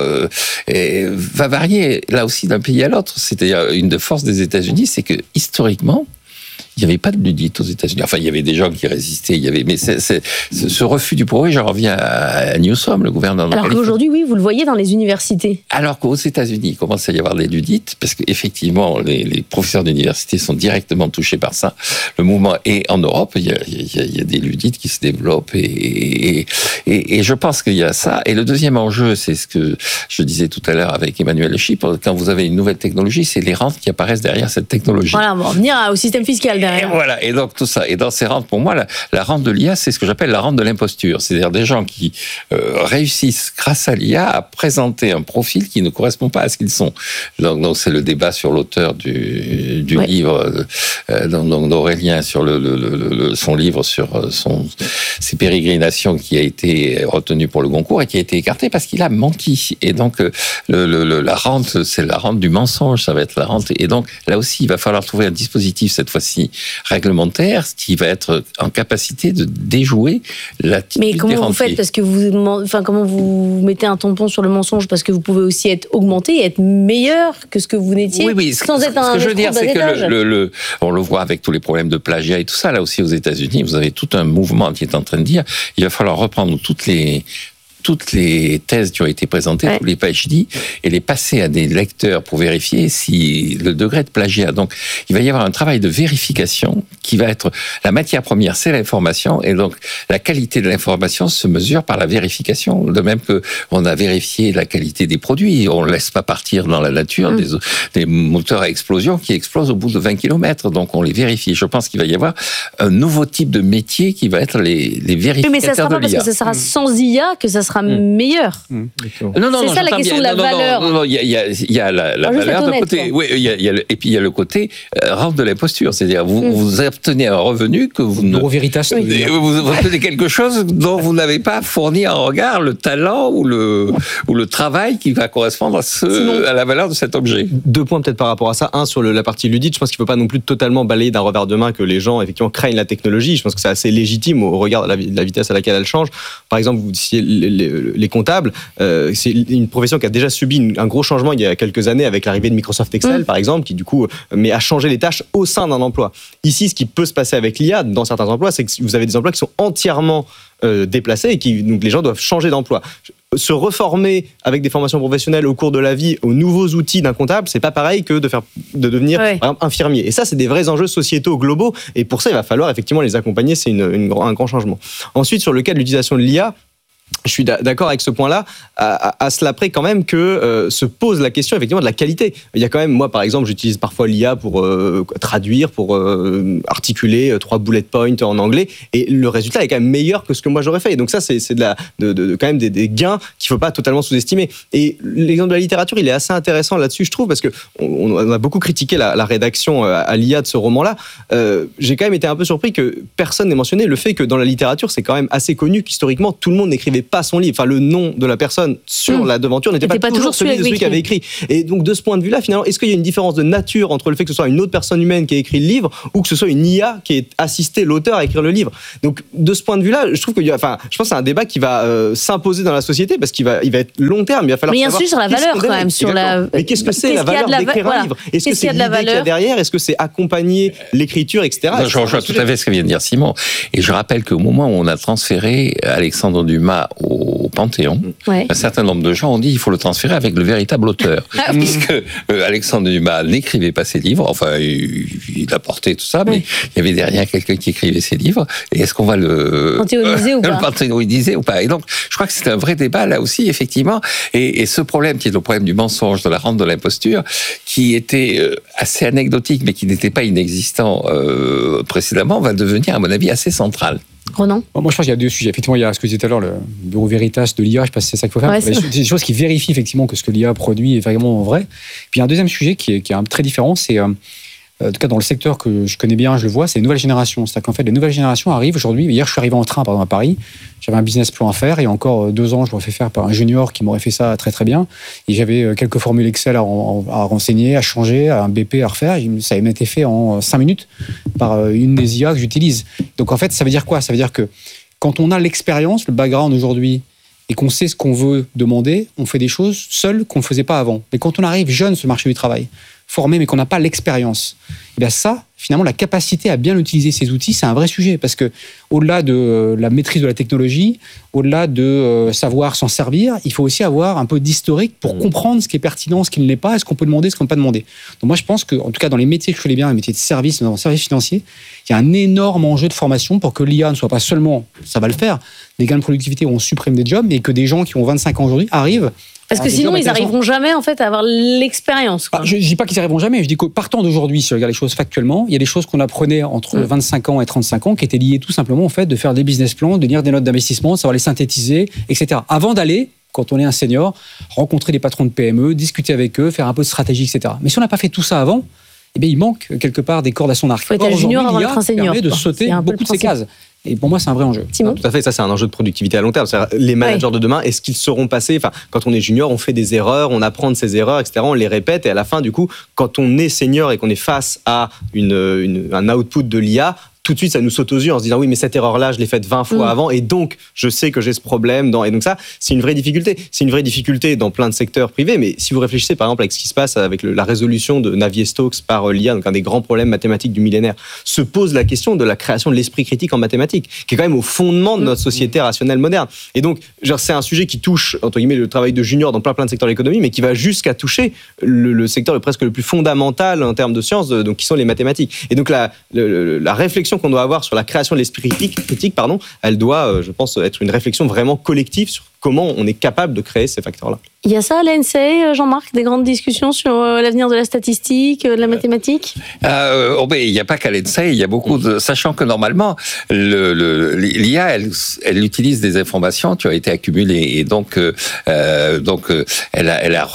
va varier, là aussi, d'un pays à l'autre. C'est-à-dire, une des forces des États-Unis, c'est que, historiquement, il n'y avait pas de ludites aux États-Unis. Enfin, il y avait des gens qui résistaient. Mais ce refus du progrès, j'en reviens à Newsom, le gouverneur de Alors qu'aujourd'hui, oui, vous le voyez dans les universités. Alors qu'aux États-Unis, il commence à y avoir des ludites, parce qu'effectivement, les professeurs d'université sont directement touchés par ça. Le mouvement, et en Europe, il y a des ludites qui se développent, et je pense qu'il y a ça. Et le deuxième enjeu, c'est ce que je disais tout à l'heure avec Emmanuel Chypre, quand vous avez une nouvelle technologie, c'est les rentes qui apparaissent derrière cette technologie. Voilà, on va revenir au système fiscal. Et voilà, et donc tout ça. Et dans ces rentes, pour moi, la rente de l'IA, c'est ce que j'appelle la rente de l'imposture. C'est-à-dire des gens qui réussissent, grâce à l'IA, à présenter un profil qui ne correspond pas à ce qu'ils sont. Donc c'est le débat sur l'auteur du livre d'Aurélien, sur son livre sur ses pérégrinations, qui a été retenu pour le Goncourt et qui a été écarté parce qu'il a menti. Et donc la rente, c'est la rente du mensonge, ça va être la rente. Et donc là aussi, il va falloir trouver un dispositif, cette fois-ci réglementaire, qui va être en capacité de déjouer la typologie. Mais comment vous faites ? Parce que comment vous mettez un tampon sur le mensonge ? Parce que vous pouvez aussi être augmenté et être meilleur que ce que vous n'étiez. Oui. Sans être ce que je veux dire, c'est que on le voit avec tous les problèmes de plagiat et tout ça. Là aussi, aux États-Unis, vous avez tout un mouvement qui est en train de dire il va falloir reprendre toutes les thèses qui ont été présentées, tous les PhD, et les passer à des lecteurs pour vérifier si le degré de plagiat. Donc, il va y avoir un travail de vérification qui va être... La matière première, c'est l'information, et donc la qualité de l'information se mesure par la vérification. De même que on a vérifié la qualité des produits. On ne laisse pas partir dans la nature des moteurs à explosion qui explosent au bout de 20 km. Donc, on les vérifie. Je pense qu'il va y avoir un nouveau type de métier qui va être les vérificateurs de l'IA. Mais ça ne sera pas parce que ça sera sans IA que ça sera meilleur. Non, c'est ça la question de la valeur. Non, il y a la valeur de côté. Oui, et puis il y a le côté rente de l'imposture, c'est-à-dire vous obtenez un revenu que vous ne... Veritas. Vous obtenez quelque chose dont vous n'avez pas fourni en regard le talent ou le travail qui va correspondre à la valeur de cet objet. 2 points peut-être par rapport à ça. Un, sur la partie ludique, je pense qu'il ne faut pas non plus totalement balayer d'un revers de main que les gens effectivement craignent la technologie. Je pense que c'est assez légitime au regard de la vitesse à laquelle elle change. Par exemple, vous disiez les comptables, c'est une profession qui a déjà subi un gros changement il y a quelques années avec l'arrivée de Microsoft Excel, par exemple, qui du coup a changé les tâches au sein d'un emploi. Ici, ce qui peut se passer avec l'IA dans certains emplois, c'est que vous avez des emplois qui sont entièrement déplacés et donc les gens doivent changer d'emploi. Se reformer avec des formations professionnelles au cours de la vie aux nouveaux outils d'un comptable, c'est pas pareil que de devenir par exemple, infirmier. Et ça, c'est des vrais enjeux sociétaux globaux. Et pour ça, il va falloir effectivement les accompagner. C'est un grand changement. Ensuite, sur le cas de l'utilisation de l'IA, je suis d'accord avec ce point-là, à cela près quand même que se pose la question effectivement de la qualité. Il y a quand même, moi par exemple, j'utilise parfois l'IA pour traduire, pour articuler 3 bullet points en anglais, et le résultat est quand même meilleur que ce que moi j'aurais fait. Et donc ça, c'est quand même des gains qu'il ne faut pas totalement sous-estimer. Et l'exemple de la littérature, il est assez intéressant là-dessus, je trouve, parce qu'on a beaucoup critiqué la rédaction à l'IA de ce roman-là. J'ai quand même été un peu surpris que personne n'ait mentionné le fait que dans la littérature, c'est quand même assez connu qu'historiquement, tout le monde n'écrivait pas son livre. Enfin, le nom de la personne sur la devanture n'était pas toujours celui de celui qui avait écrit. Et donc, de ce point de vue-là, finalement, est-ce qu'il y a une différence de nature entre le fait que ce soit une autre personne humaine qui a écrit le livre ou que ce soit une IA qui ait assisté l'auteur à écrire le livre? Donc, de ce point de vue-là, je trouve je pense que c'est un débat qui va s'imposer dans la société parce qu'il va être long terme. Il va falloir savoir. Mais il y a sur la valeur quand même. Mais qu'est-ce que c'est la valeur d'écrire un livre? Est-ce que c'est l'idée qu'il y a derrière? Est-ce que c'est accompagner l'écriture, etc. Je rejoins tout à fait ce que vient de dire Simon. Et je rappelle qu'au moment où on a transféré Alexandre Dumas au Panthéon, un certain nombre de gens ont dit qu'il faut le transférer avec le véritable auteur. Puisque Alexandre Dumas n'écrivait pas ses livres, enfin, il apportait tout ça, mais il y avait derrière quelqu'un qui écrivait ses livres. Et est-ce qu'on va le panthéoniser ou pas? Et donc, je crois que c'est un vrai débat, là aussi, effectivement. Et ce problème, qui est le problème du mensonge, de la rente de l'imposture, qui était assez anecdotique, mais qui n'était pas inexistant précédemment, va devenir, à mon avis, assez central. Ronan? Moi, je pense qu'il y a deux sujets. Effectivement, il y a ce que je disais tout à l'heure, le bureau Veritas de l'IA, je ne sais pas si c'est ça qu'il faut faire. Ouais, c'est des choses qui vérifient effectivement que ce que l'IA produit est vraiment vrai. Puis il y a un deuxième sujet qui est très différent, c'est, en tout cas dans le secteur que je connais bien, je le vois, c'est les nouvelles générations. C'est-à-dire qu'en fait, les nouvelles générations arrivent aujourd'hui. Hier, je suis arrivé en train, par exemple, à Paris. J'avais un business plan à faire, et encore 2 ans, je l'aurais fait faire par un junior qui m'aurait fait ça très très bien. Et j'avais quelques formules Excel à renseigner, à changer, un BP à refaire. Ça m'a été fait en 5 minutes par une des IA que j'utilise. Donc en fait, ça veut dire quoi? Ça veut dire que quand on a l'expérience, le background aujourd'hui, et qu'on sait ce qu'on veut demander, on fait des choses seuls qu'on ne faisait pas avant. Mais quand on arrive jeune sur le marché du travail, formé, mais qu'on n'a pas l'expérience, et bien ça, finalement, la capacité à bien utiliser ces outils, c'est un vrai sujet. Parce que, au-delà de la maîtrise de la technologie, au-delà de savoir s'en servir, il faut aussi avoir un peu d'historique pour comprendre ce qui est pertinent, ce qui ne l'est pas, et ce qu'on peut demander, ce qu'on ne peut pas demander. Donc moi, je pense que, en tout cas, dans les métiers que je connais bien, les métiers de service, dans le service financier, il y a un énorme enjeu de formation pour que l'IA ne soit pas seulement, ça va le faire, des gains de productivité où on supprime des jobs, mais que des gens qui ont 25 ans aujourd'hui arrivent. Parce que sinon, ils n'arriveront jamais en fait à avoir l'expérience. Je ne dis pas qu'ils n'y arriveront jamais. Je dis que partant d'aujourd'hui, si on regarde les choses factuellement, il y a des choses qu'on apprenait entre 25 ans et 35 ans qui étaient liées tout simplement au fait de faire des business plans, de lire des notes d'investissement, de savoir les synthétiser, etc. Avant d'aller, quand on est un senior, rencontrer des patrons de PME, discuter avec eux, faire un peu de stratégie, etc. Mais si on n'a pas fait tout ça avant, eh bien, il manque quelque part des cordes à son arc. Il faut être un junior avant d'être un senior. Permet de sauter beaucoup de ces cases. Et pour moi, c'est un vrai enjeu. Tout à fait, ça c'est un enjeu de productivité à long terme. Les managers de demain, est-ce qu'ils seront passés, quand on est junior, on fait des erreurs, on apprend de ses erreurs, etc. On les répète et à la fin, du coup, quand on est senior et qu'on est face à un output de l'IA, tout de suite, ça nous saute aux yeux en se disant oui, mais cette erreur-là, je l'ai faite 20 fois avant et donc je sais que j'ai ce problème. Et donc ça, c'est une vraie difficulté. C'est une vraie difficulté dans plein de secteurs privés, mais si vous réfléchissez par exemple avec ce qui se passe avec la résolution de Navier-Stokes par l'IA, donc un des grands problèmes mathématiques du millénaire, se pose la question de la création de l'esprit critique en mathématiques, qui est quand même au fondement de notre société rationnelle moderne. Et donc, c'est un sujet qui touche, entre guillemets, le travail de junior dans plein de secteurs de l'économie, mais qui va jusqu'à toucher le secteur presque le plus fondamental en termes de sciences, donc qui sont les mathématiques. Et donc la réflexion qu'on doit avoir sur la création de l'esprit critique, elle doit, je pense, être une réflexion vraiment collective sur comment on est capable de créer ces facteurs-là. Il y a ça à l'ENSEI, Jean-Marc, des grandes discussions sur l'avenir de la statistique, de la mathématique? Il n'y a pas qu'à l'ENSEI, il y a beaucoup de... Sachant que normalement, l'IA, elle utilise des informations qui ont été accumulées. Et donc elle a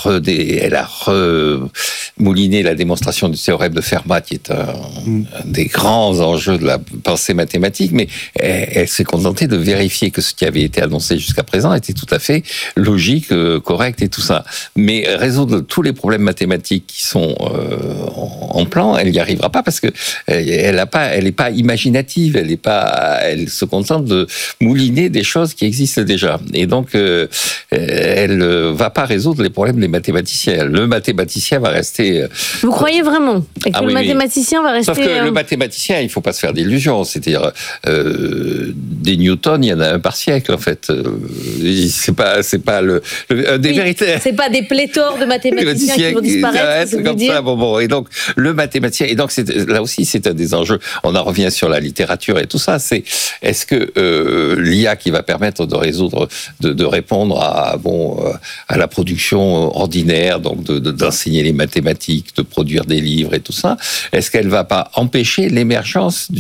remouliné la démonstration du théorème de Fermat, qui est un des grands enjeux de la pensée mathématique, mais elle s'est contentée de vérifier que ce qui avait été annoncé jusqu'à présent était c'est tout à fait logique, correct et tout ça. Mais résoudre tous les problèmes mathématiques qui sont en plan, elle n'y arrivera pas parce que elle est pas imaginative, elle se contente de mouliner des choses qui existent déjà. Et donc, elle va pas résoudre les problèmes des mathématiciens. Le mathématicien va rester. Vous croyez vraiment que le mathématicien va rester? Sauf que le mathématicien, il faut pas se faire d'illusions. C'est-à-dire, des Newton, il y en a un par siècle en fait. C'est pas des vérités. C'est pas des pléthores de mathématiciens qui vont disparaître. C'est comme ça. Bon. Et donc le mathématicien. Et donc là aussi, c'est un des enjeux. On en revient sur la littérature et tout ça. Est-ce que l'IA qui va permettre de résoudre, de répondre à la production ordinaire, donc d'enseigner les mathématiques, de produire des livres et tout ça, est-ce qu'elle va pas empêcher l'émergence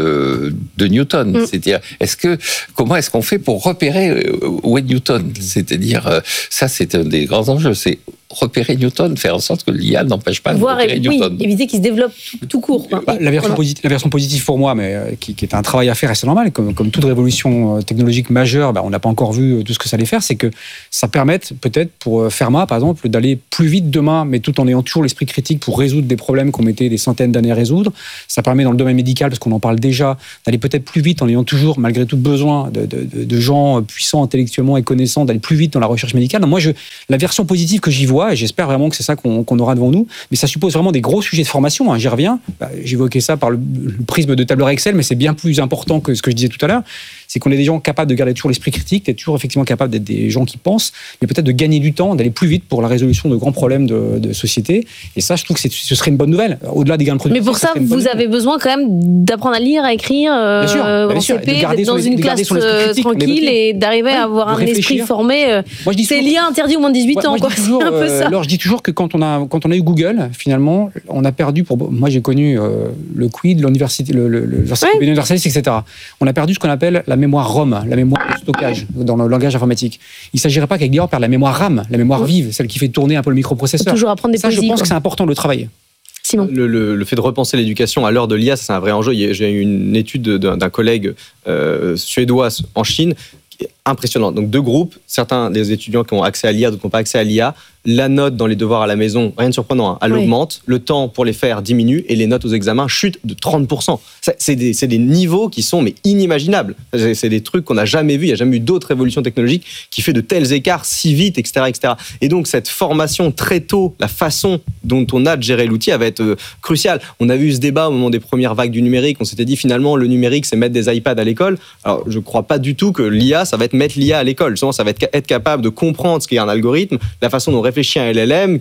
de Newton? C'est-à-dire, comment est-ce qu'on fait pour repérer où est Newton? C'est-à-dire, ça c'est un des grands enjeux, c'est repérer Newton, faire en sorte que l'IA n'empêche pas de repérer Newton. Oui, éviter qu'il se développe tout court. La version positive pour moi, mais qui est un travail à faire, et c'est normal, comme toute révolution technologique majeure, on n'a pas encore vu tout ce que ça allait faire, c'est que ça permette peut-être pour Fermat, par exemple, d'aller plus vite demain, mais tout en ayant toujours l'esprit critique pour résoudre des problèmes qu'on mettait des centaines d'années à résoudre. Ça permet dans le domaine médical, parce qu'on en parle déjà, d'aller peut-être plus vite en ayant toujours, malgré tout, besoin de gens puissants intellectuellement et connaissants, d'aller plus vite dans la recherche médicale. Donc moi, la version positive que j'y vois, et j'espère vraiment que c'est ça qu'on aura devant nous, mais ça suppose vraiment des gros sujets de formation, j'y reviens, j'évoquais ça par le prisme de tableur Excel, mais c'est bien plus important que ce que je disais tout à l'heure, c'est qu'on est des gens capables de garder toujours l'esprit critique, d'être toujours effectivement capables d'être des gens qui pensent, mais peut-être de gagner du temps, d'aller plus vite pour la résolution de grands problèmes de société, et ça je trouve que ce serait une bonne nouvelle, au-delà des gains de production. Mais pour ça, vous avez besoin quand même d'apprendre à lire, à écrire, en CP, d'être dans une classe tranquille et d'arriver à avoir un esprit formé. C'est lié interdit au moins de 18 ans, quoi. C'est un peu ça. Alors je dis toujours que quand on a eu Google, finalement, on a perdu, moi j'ai connu le QID, l'université universaliste, etc. On a perdu ce qu'on appelle la mémoire ROM, la mémoire de stockage dans le langage informatique. Il ne s'agirait pas qu'avec perdre la mémoire RAM, la mémoire vive, celle qui fait tourner un peu le microprocesseur. Toujours apprendre des poésies. Je pense que c'est important de le travailler. Simon. Le fait de repenser l'éducation à l'heure de l'IA, c'est un vrai enjeu. J'ai eu une étude d'un collègue suédois en Chine, impressionnant. Donc 2 groupes, certains des étudiants qui ont accès à l'IA, d'autres qui n'ont pas accès à l'IA. La note dans les devoirs à la maison, rien de surprenant, elle augmente, le temps pour les faire diminue et les notes aux examens chutent de 30%. C'est des niveaux qui sont inimaginables. C'est des trucs qu'on n'a jamais vus, il n'y a jamais eu d'autres révolutions technologiques qui fait de tels écarts si vite, etc., etc. Et donc cette formation très tôt, la façon dont on a de gérer l'outil, elle va être cruciale. On a vu ce débat au moment des premières vagues du numérique, on s'était dit finalement le numérique c'est mettre des iPads à l'école. Alors je ne crois pas du tout que l'IA, ça va être mettre l'IA à l'école. Justement, ça va être capable de comprendre ce qu'est un algorithme, la façon dont réfléchir un LLM,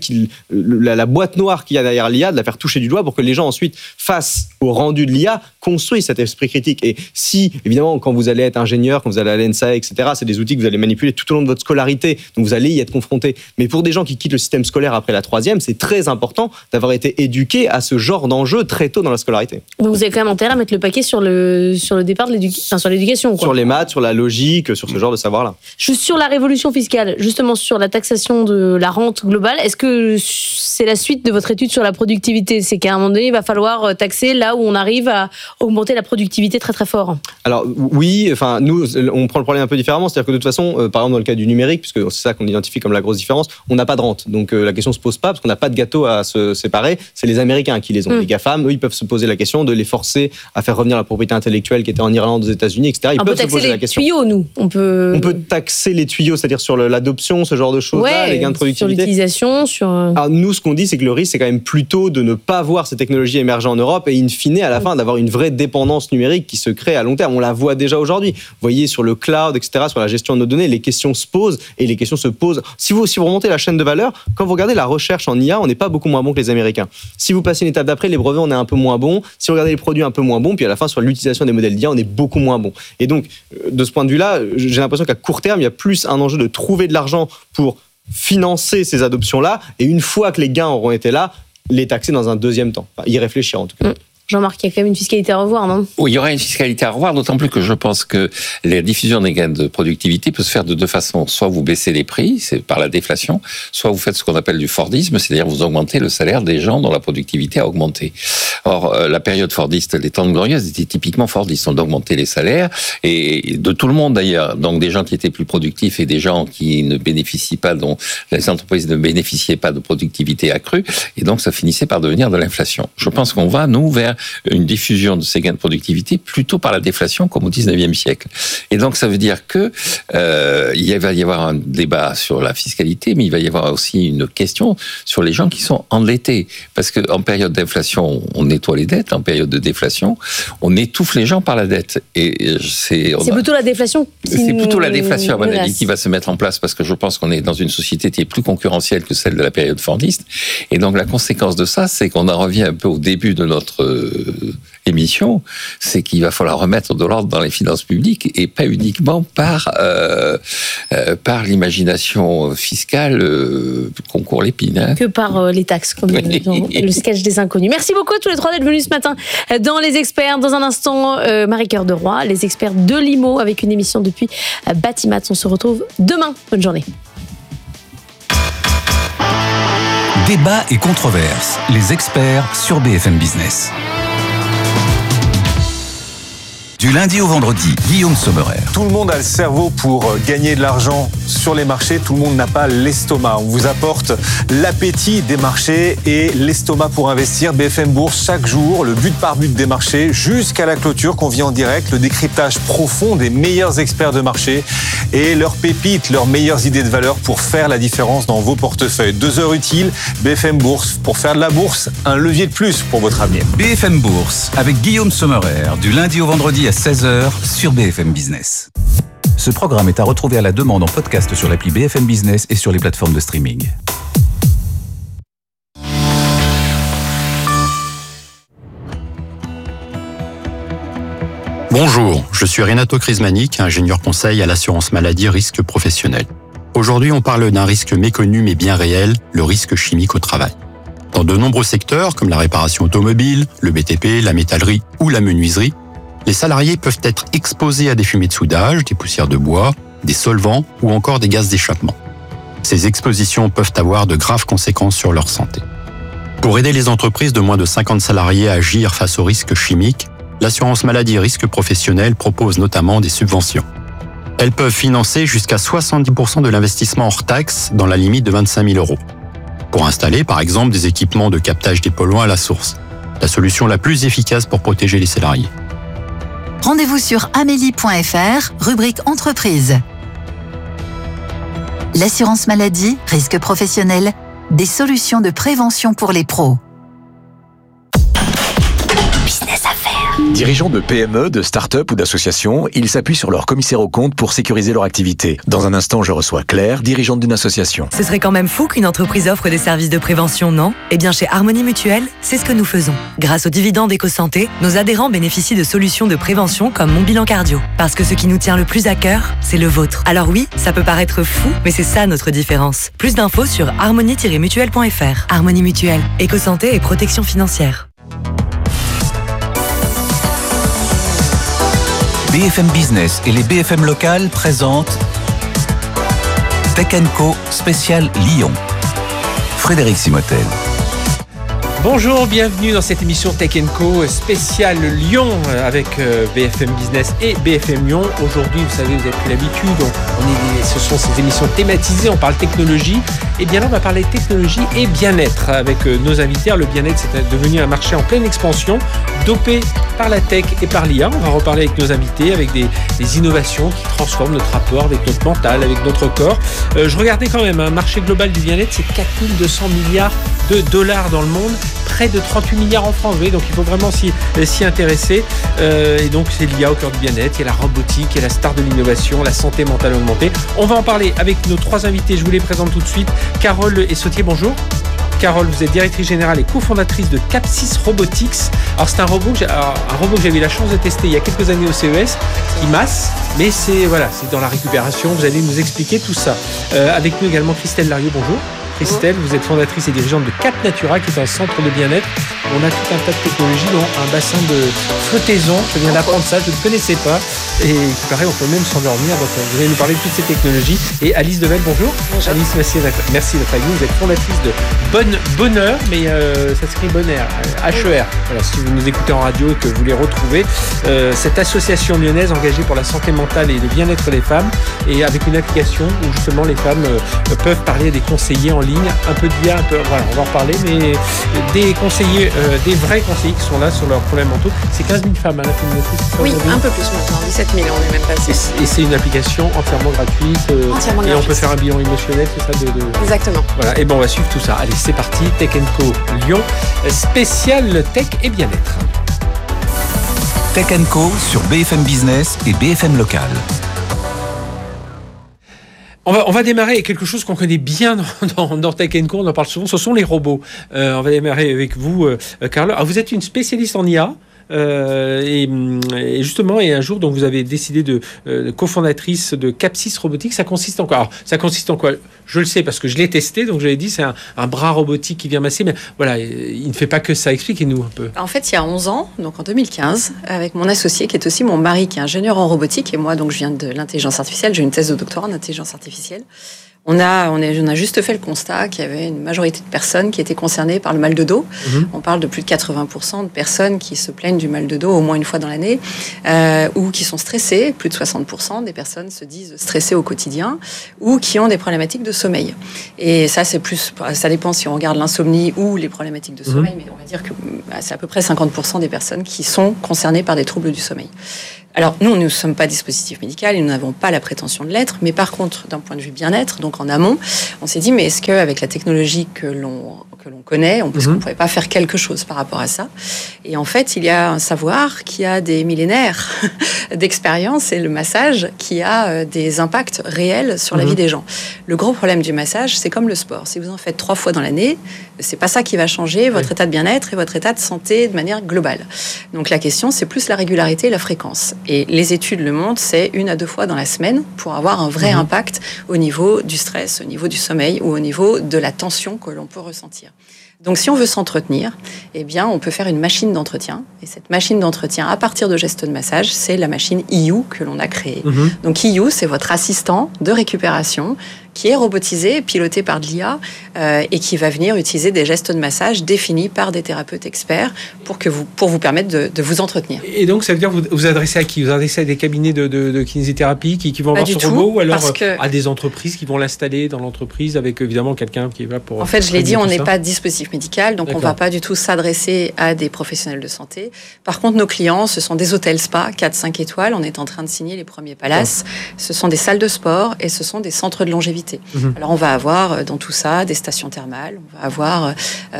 la boîte noire qu'il y a derrière l'IA, de la faire toucher du doigt pour que les gens ensuite, face au rendu de l'IA, construisent cet esprit critique. Et si, évidemment, quand vous allez être ingénieur, quand vous allez à l'ENSA, etc., c'est des outils que vous allez manipuler tout au long de votre scolarité, donc vous allez y être confronté. Mais pour des gens qui quittent le système scolaire après la 3e, c'est très important d'avoir été éduqué à ce genre d'enjeu très tôt dans la scolarité. Donc vous avez quand même intérêt à mettre le paquet sur le départ de l'éducation, sur l'éducation, quoi. Sur les maths, sur la logique, sur ce genre de savoir-là. Juste sur la révolution fiscale, justement sur la taxation de la rente globale, est-ce que c'est la suite de votre étude sur la productivité? C'est qu'à un moment donné, il va falloir taxer là où on arrive à augmenter la productivité très très fort. Alors oui, enfin nous, on prend le problème un peu différemment, c'est-à-dire que de toute façon, par exemple dans le cas du numérique, puisque c'est ça qu'on identifie comme la grosse différence, on n'a pas de rente, donc la question se pose pas parce qu'on n'a pas de gâteau à se séparer. C'est les Américains qui les ont. Les GAFAM, eux, ils peuvent se poser la question de les forcer à faire revenir la propriété intellectuelle qui était en Irlande, aux États-Unis, etc. Ils peuvent se poser la question. On peut taxer les tuyaux, nous. On peut taxer les tuyaux, c'est-à-dire sur l'adoption, ce genre de choses-là, les gains de productivité. Sur l'utilisation, sur. Alors nous, ce qu'on dit, c'est que le risque, c'est quand même plutôt de ne pas voir ces technologies émerger en Europe et in fine, à la fin, d'avoir une vraie dépendance numérique qui se crée à long terme. On la voit déjà aujourd'hui. Vous voyez, sur le cloud, etc., sur la gestion de nos données, les questions se posent et les questions se posent. Si vous remontez la chaîne de valeur, quand vous regardez la recherche en IA, on n'est pas beaucoup moins bon que les Américains. Si vous passez une étape d'après, les brevets, on est un peu moins bon. Si vous regardez les produits, un peu moins bon. Puis à la fin, sur l'utilisation des modèles d'IA, on est beaucoup moins bon. Et donc, de ce point de vue-là, j'ai l'impression qu'à court terme, il y a plus un enjeu de trouver de l'argent pour financer ces adoptions-là. Et une fois que les gains auront été là, les taxer dans un deuxième temps. Enfin, y réfléchir en tout cas. Jean-Marc, il y a quand même une fiscalité à revoir, non ? Oui, il y aura une fiscalité à revoir, d'autant plus que je pense que la diffusion des gains de productivité peut se faire de deux façons. Soit vous baissez les prix, c'est par la déflation, soit vous faites ce qu'on appelle du Fordisme, c'est-à-dire vous augmentez le salaire des gens dont la productivité a augmenté. Or, la période Fordiste, les temps glorieuses étaient typiquement Fordistes. On augmentait les salaires, et de tout le monde d'ailleurs. Donc des gens qui étaient plus productifs et des gens qui ne bénéficient pas, dont les entreprises ne bénéficiaient pas de productivité accrue, et donc ça finissait par devenir de l'inflation. Je pense qu'on va, nous, vers une diffusion de ces gains de productivité plutôt par la déflation, comme au 19e siècle. Et donc ça veut dire que il va y avoir un débat sur la fiscalité, mais il va y avoir aussi une question sur les gens qui sont endettés. Parce qu'en période d'inflation, on nettoie les dettes. En période de déflation, on étouffe les gens par la dette. Et c'est plutôt la déflation C'est plutôt la déflation, à mon avis, qui va se mettre en place, parce que je pense qu'on est dans une société qui est plus concurrentielle que celle de la période fordiste. Et donc la conséquence de ça, c'est qu'on en revient un peu au début de notre émission, c'est qu'il va falloir remettre de l'ordre dans les finances publiques, et pas uniquement par l'imagination fiscale qu'on court l'épine. Hein. Que par les taxes, comme dans le sketch des inconnus. Merci beaucoup à tous les trois d'être venus ce matin dans Les Experts. Dans un instant, Marie-Cœur de Roy, les experts de l'IMO, avec une émission depuis Batimat. On se retrouve demain. Bonne journée. Débat et controverses. Les experts sur BFM Business. Du lundi au vendredi, Guillaume Sommerer. Tout le monde a le cerveau pour gagner de l'argent sur les marchés. Tout le monde n'a pas l'estomac. On vous apporte l'appétit des marchés et l'estomac pour investir. BFM Bourse, chaque jour, le but par but des marchés jusqu'à la clôture qu'on vit en direct. Le décryptage profond des meilleurs experts de marché et leurs pépites, leurs meilleures idées de valeur pour faire la différence dans vos portefeuilles. 2 heures utiles, BFM Bourse. Pour faire de la bourse, un levier de plus pour votre avenir. BFM Bourse, avec Guillaume Sommerer, du lundi au vendredi à 16h sur BFM Business. Ce programme est à retrouver à la demande en podcast sur l'appli BFM Business et sur les plateformes de streaming. Bonjour, je suis Renato Crismanic, ingénieur conseil à l'assurance maladie risque professionnel. Aujourd'hui, on parle d'un risque méconnu mais bien réel, le risque chimique au travail. Dans de nombreux secteurs, comme la réparation automobile, le BTP, la métallerie ou la menuiserie, les salariés peuvent être exposés à des fumées de soudage, des poussières de bois, des solvants ou encore des gaz d'échappement. Ces expositions peuvent avoir de graves conséquences sur leur santé. Pour aider les entreprises de moins de 50 salariés à agir face aux risques chimiques, l'assurance maladie risque professionnel propose notamment des subventions. Elles peuvent financer jusqu'à 70% de l'investissement hors taxe dans la limite de 25 000 €. Pour installer, par exemple, des équipements de captage des polluants à la source. La solution la plus efficace pour protéger les salariés. Rendez-vous sur amélie.fr, rubrique entreprise. L'assurance maladie, risque professionnel, des solutions de prévention pour les pros. Business Affaires. Dirigeants de PME, de start-up ou d'associations, ils s'appuient sur leur commissaire aux comptes pour sécuriser leur activité. Dans un instant, je reçois Claire, dirigeante d'une association. Ce serait quand même fou qu'une entreprise offre des services de prévention, non ? Eh bien, chez Harmonie Mutuelle, c'est ce que nous faisons. Grâce aux dividendes EcoSanté, nos adhérents bénéficient de solutions de prévention comme Mon Bilan Cardio. Parce que ce qui nous tient le plus à cœur, c'est le vôtre. Alors oui, ça peut paraître fou, mais c'est ça notre différence. Plus d'infos sur harmonie-mutuelle.fr. Harmonie Mutuelle, EcoSanté et protection financière. BFM Business et les BFM locales présentent Tech & Co spécial Lyon. Frédéric Simotel. Bonjour, bienvenue dans cette émission Tech & Co spéciale Lyon avec BFM Business et BFM Lyon. Aujourd'hui, vous savez, vous avez pris l'habitude, ce sont ces émissions thématisées, on parle technologie. Et bien là, on va parler technologie et bien-être avec nos invités. Le bien-être, c'est devenu un marché en pleine expansion, dopé par la tech et par l'IA. On va reparler avec nos invités, avec des innovations qui transforment notre rapport avec notre mental, avec notre corps. Je regardais quand même, un marché global du bien-être, c'est 4200 milliards de dollars dans le monde, près de 38 milliards en France. Oui, donc il faut vraiment s'y intéresser. Et donc c'est l'IA au cœur du bien-être, il y a la robotique, il y a la star de l'innovation, la santé mentale augmentée. On va en parler avec nos 3 invités, je vous les présente tout de suite. Carole Essautier, bonjour. Carole, vous êtes directrice générale et cofondatrice de Capsys Robotics. Alors c'est un robot que j'avais eu la chance de tester il y a quelques années au CES, qui masse, mais c'est dans la récupération. Vous allez nous expliquer tout ça. Avec nous également Christelle Larieux, bonjour. Christelle, vous êtes fondatrice et dirigeante de Cap Natura, qui est un centre de bien-être. On a tout un tas de technologies, dont un bassin de flottaison. Je viens d'apprendre ça, je ne connaissais pas. Et il paraît qu'on peut même s'endormir. Donc, vous allez nous parler de toutes ces technologies. Et Alice Devel, bonjour. Bonjour. Alice, merci d'être avec nous. Vous êtes fondatrice de Bonheur, mais ça s'écrit Bonheur, H-E-R. Voilà, si vous nous écoutez en radio et que vous les retrouvez, cette association lyonnaise engagée pour la santé mentale et le bien-être des femmes, et avec une application où justement les femmes peuvent parler à des conseillers en ligne, un peu d'IA, voilà, on va en reparler, mais des conseillers, des vrais conseillers qui sont là sur leurs problèmes mentaux. C'est 15 000 femmes, la communauté. Oui, un peu plus maintenant, 17 000, on est même passé. Et c'est une application entièrement gratuite. Et on peut faire un bilan émotionnel, c'est ça Exactement. Voilà, et bon, on va suivre tout ça. Allez, c'est parti, Tech & Co Lyon, spécial tech et bien-être. Tech & Co sur BFM Business et BFM Local. On va démarrer avec quelque chose qu'on connaît bien dans Tech & Co, on en parle souvent, ce sont les robots. On va démarrer avec vous, Carla. Alors, vous êtes une spécialiste en IA. Et justement, et un jour, donc vous avez décidé de cofondatrice de Capsys Robotics. Ça consiste en quoi? Alors, ça consiste en quoi? Je le sais parce que je l'ai testé, donc j'avais dit c'est un bras robotique qui vient masser, mais voilà, il ne fait pas que ça. Expliquez-nous un peu. En fait, il y a 11 ans, donc en 2015, avec mon associé qui est aussi mon mari, qui est ingénieur en robotique, et moi, donc je viens de l'intelligence artificielle, j'ai une thèse de doctorat en intelligence artificielle. On a juste fait le constat qu'il y avait une majorité de personnes qui étaient concernées par le mal de dos. On parle de plus de 80% de personnes qui se plaignent du mal de dos au moins une fois dans l'année, ou qui sont stressées. Plus de 60% des personnes se disent stressées au quotidien, ou qui ont des problématiques de sommeil. Et ça, ça dépend si on regarde l'insomnie ou les problématiques de sommeil, mais on va dire que c'est à peu près 50% des personnes qui sont concernées par des troubles du sommeil. Alors, nous ne sommes pas dispositif médical et nous n'avons pas la prétention de l'être, mais par contre, d'un point de vue bien-être, donc en amont, on s'est dit, mais est-ce qu'avec la technologie que l'on connaît, est-ce qu'on ne pourrait pas faire quelque chose par rapport à ça? Et en fait, il y a un savoir qui a des millénaires d'expérience, et le massage qui a des impacts réels sur la vie des gens. Le gros problème du massage, c'est comme le sport. Si vous en faites 3 fois dans l'année, c'est pas ça qui va changer votre état de bien-être et votre état de santé de manière globale. Donc la question, c'est plus la régularité et la fréquence. Et les études le montrent, c'est 1 à 2 fois dans la semaine pour avoir un vrai impact au niveau du stress, au niveau du sommeil ou au niveau de la tension que l'on peut ressentir. Donc, si on veut s'entretenir, eh bien, on peut faire une machine d'entretien. Et cette machine d'entretien, à partir de gestes de massage, c'est la machine IU que l'on a créée. Donc, IU, c'est votre assistant de récupération qui est robotisé, piloté par de l'IA, et qui va venir utiliser des gestes de massage définis par des thérapeutes experts pour vous permettre de vous entretenir. Et donc, ça veut dire vous adressez à qui? Vous adressez à des cabinets de kinésithérapie qui vont avoir ce robot, ou alors à des entreprises qui vont l'installer dans l'entreprise avec évidemment quelqu'un qui va pour... En fait, je l'ai dit, on n'est pas dispositif médical, donc on ne va pas du tout s'adresser à des professionnels de santé. Par contre, nos clients, ce sont des hôtels spa, 4-5 étoiles. On est en train de signer les premiers palaces. Ce sont des salles de sport et ce sont des centres de longévité. Alors, on va avoir dans tout ça des stations thermales, on va avoir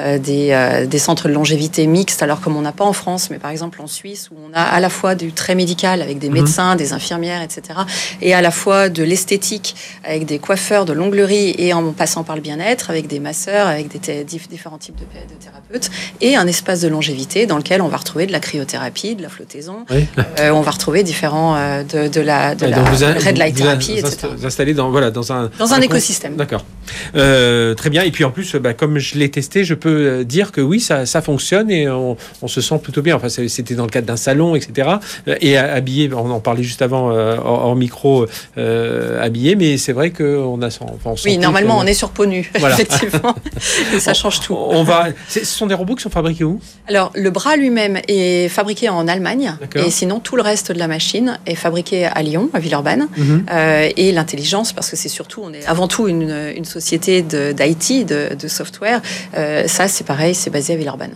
des centres de longévité mixtes, alors comme on n'a pas en France, mais par exemple en Suisse, où on a à la fois du très médical avec des médecins, des infirmières, etc., et à la fois de l'esthétique avec des coiffeurs, de l'onglerie, et en passant par le bien-être avec des masseurs, avec des différents types de thérapeutes, et un espace de longévité dans lequel on va retrouver de la cryothérapie, de la flottaison, on va retrouver différents de la red light thérapie, etc. Vous installez dans un écosystème. D'accord. Très bien. Et puis en plus, comme je l'ai testé, je peux dire que oui, ça fonctionne et on se sent plutôt bien. Enfin, c'était dans le cadre d'un salon, etc. Et habillé, on en parlait juste avant hors micro, habillé, mais c'est vrai qu'on a... Oui, normalement, on est sur peau nue, effectivement. Et ça change tout. Ce sont des robots qui sont fabriqués où? Alors, le bras lui-même est fabriqué en Allemagne. Et sinon, tout le reste de la machine est fabriqué à Lyon, à Villeurbanne. Et l'intelligence, parce que c'est surtout, on est avant tout une société d'IT, de software. Ça, c'est pareil, c'est basé à Villeurbanne.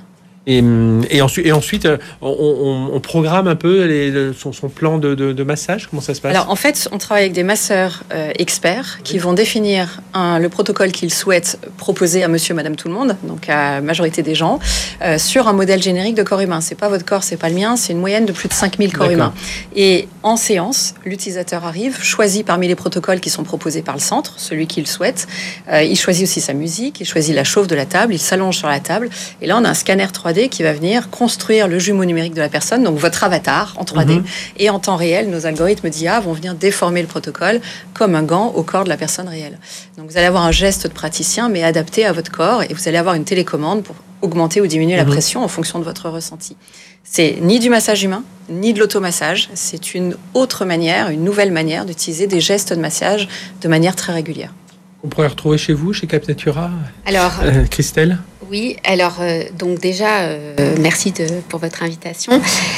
Et ensuite, on programme un peu son plan de massage. Comment ça se passe? Alors, en fait, on travaille avec des masseurs experts qui vont définir le protocole qu'ils souhaitent proposer à monsieur, madame, tout le monde, donc à la majorité des gens, sur un modèle générique de corps humain. C'est pas votre corps, c'est pas le mien, c'est une moyenne de plus de 5000 corps humains. Et en séance, l'utilisateur arrive, choisit parmi les protocoles qui sont proposés par le centre, celui qu'il souhaite. Il choisit aussi sa musique, il choisit la chauffe de la table, il s'allonge sur la table. Et là, on a un scanner 3D 3D qui va venir construire le jumeau numérique de la personne, donc votre avatar en 3D. Et en temps réel, nos algorithmes d'IA vont venir déformer le protocole comme un gant au corps de la personne réelle. Donc vous allez avoir un geste de praticien, mais adapté à votre corps, et vous allez avoir une télécommande pour augmenter ou diminuer la pression en fonction de votre ressenti. C'est ni du massage humain, ni de l'automassage. C'est une autre manière, une nouvelle manière d'utiliser des gestes de massage de manière très régulière. On pourrait retrouver chez vous, chez Capnatura. Alors, Christelle. Oui, alors donc déjà, merci pour votre invitation.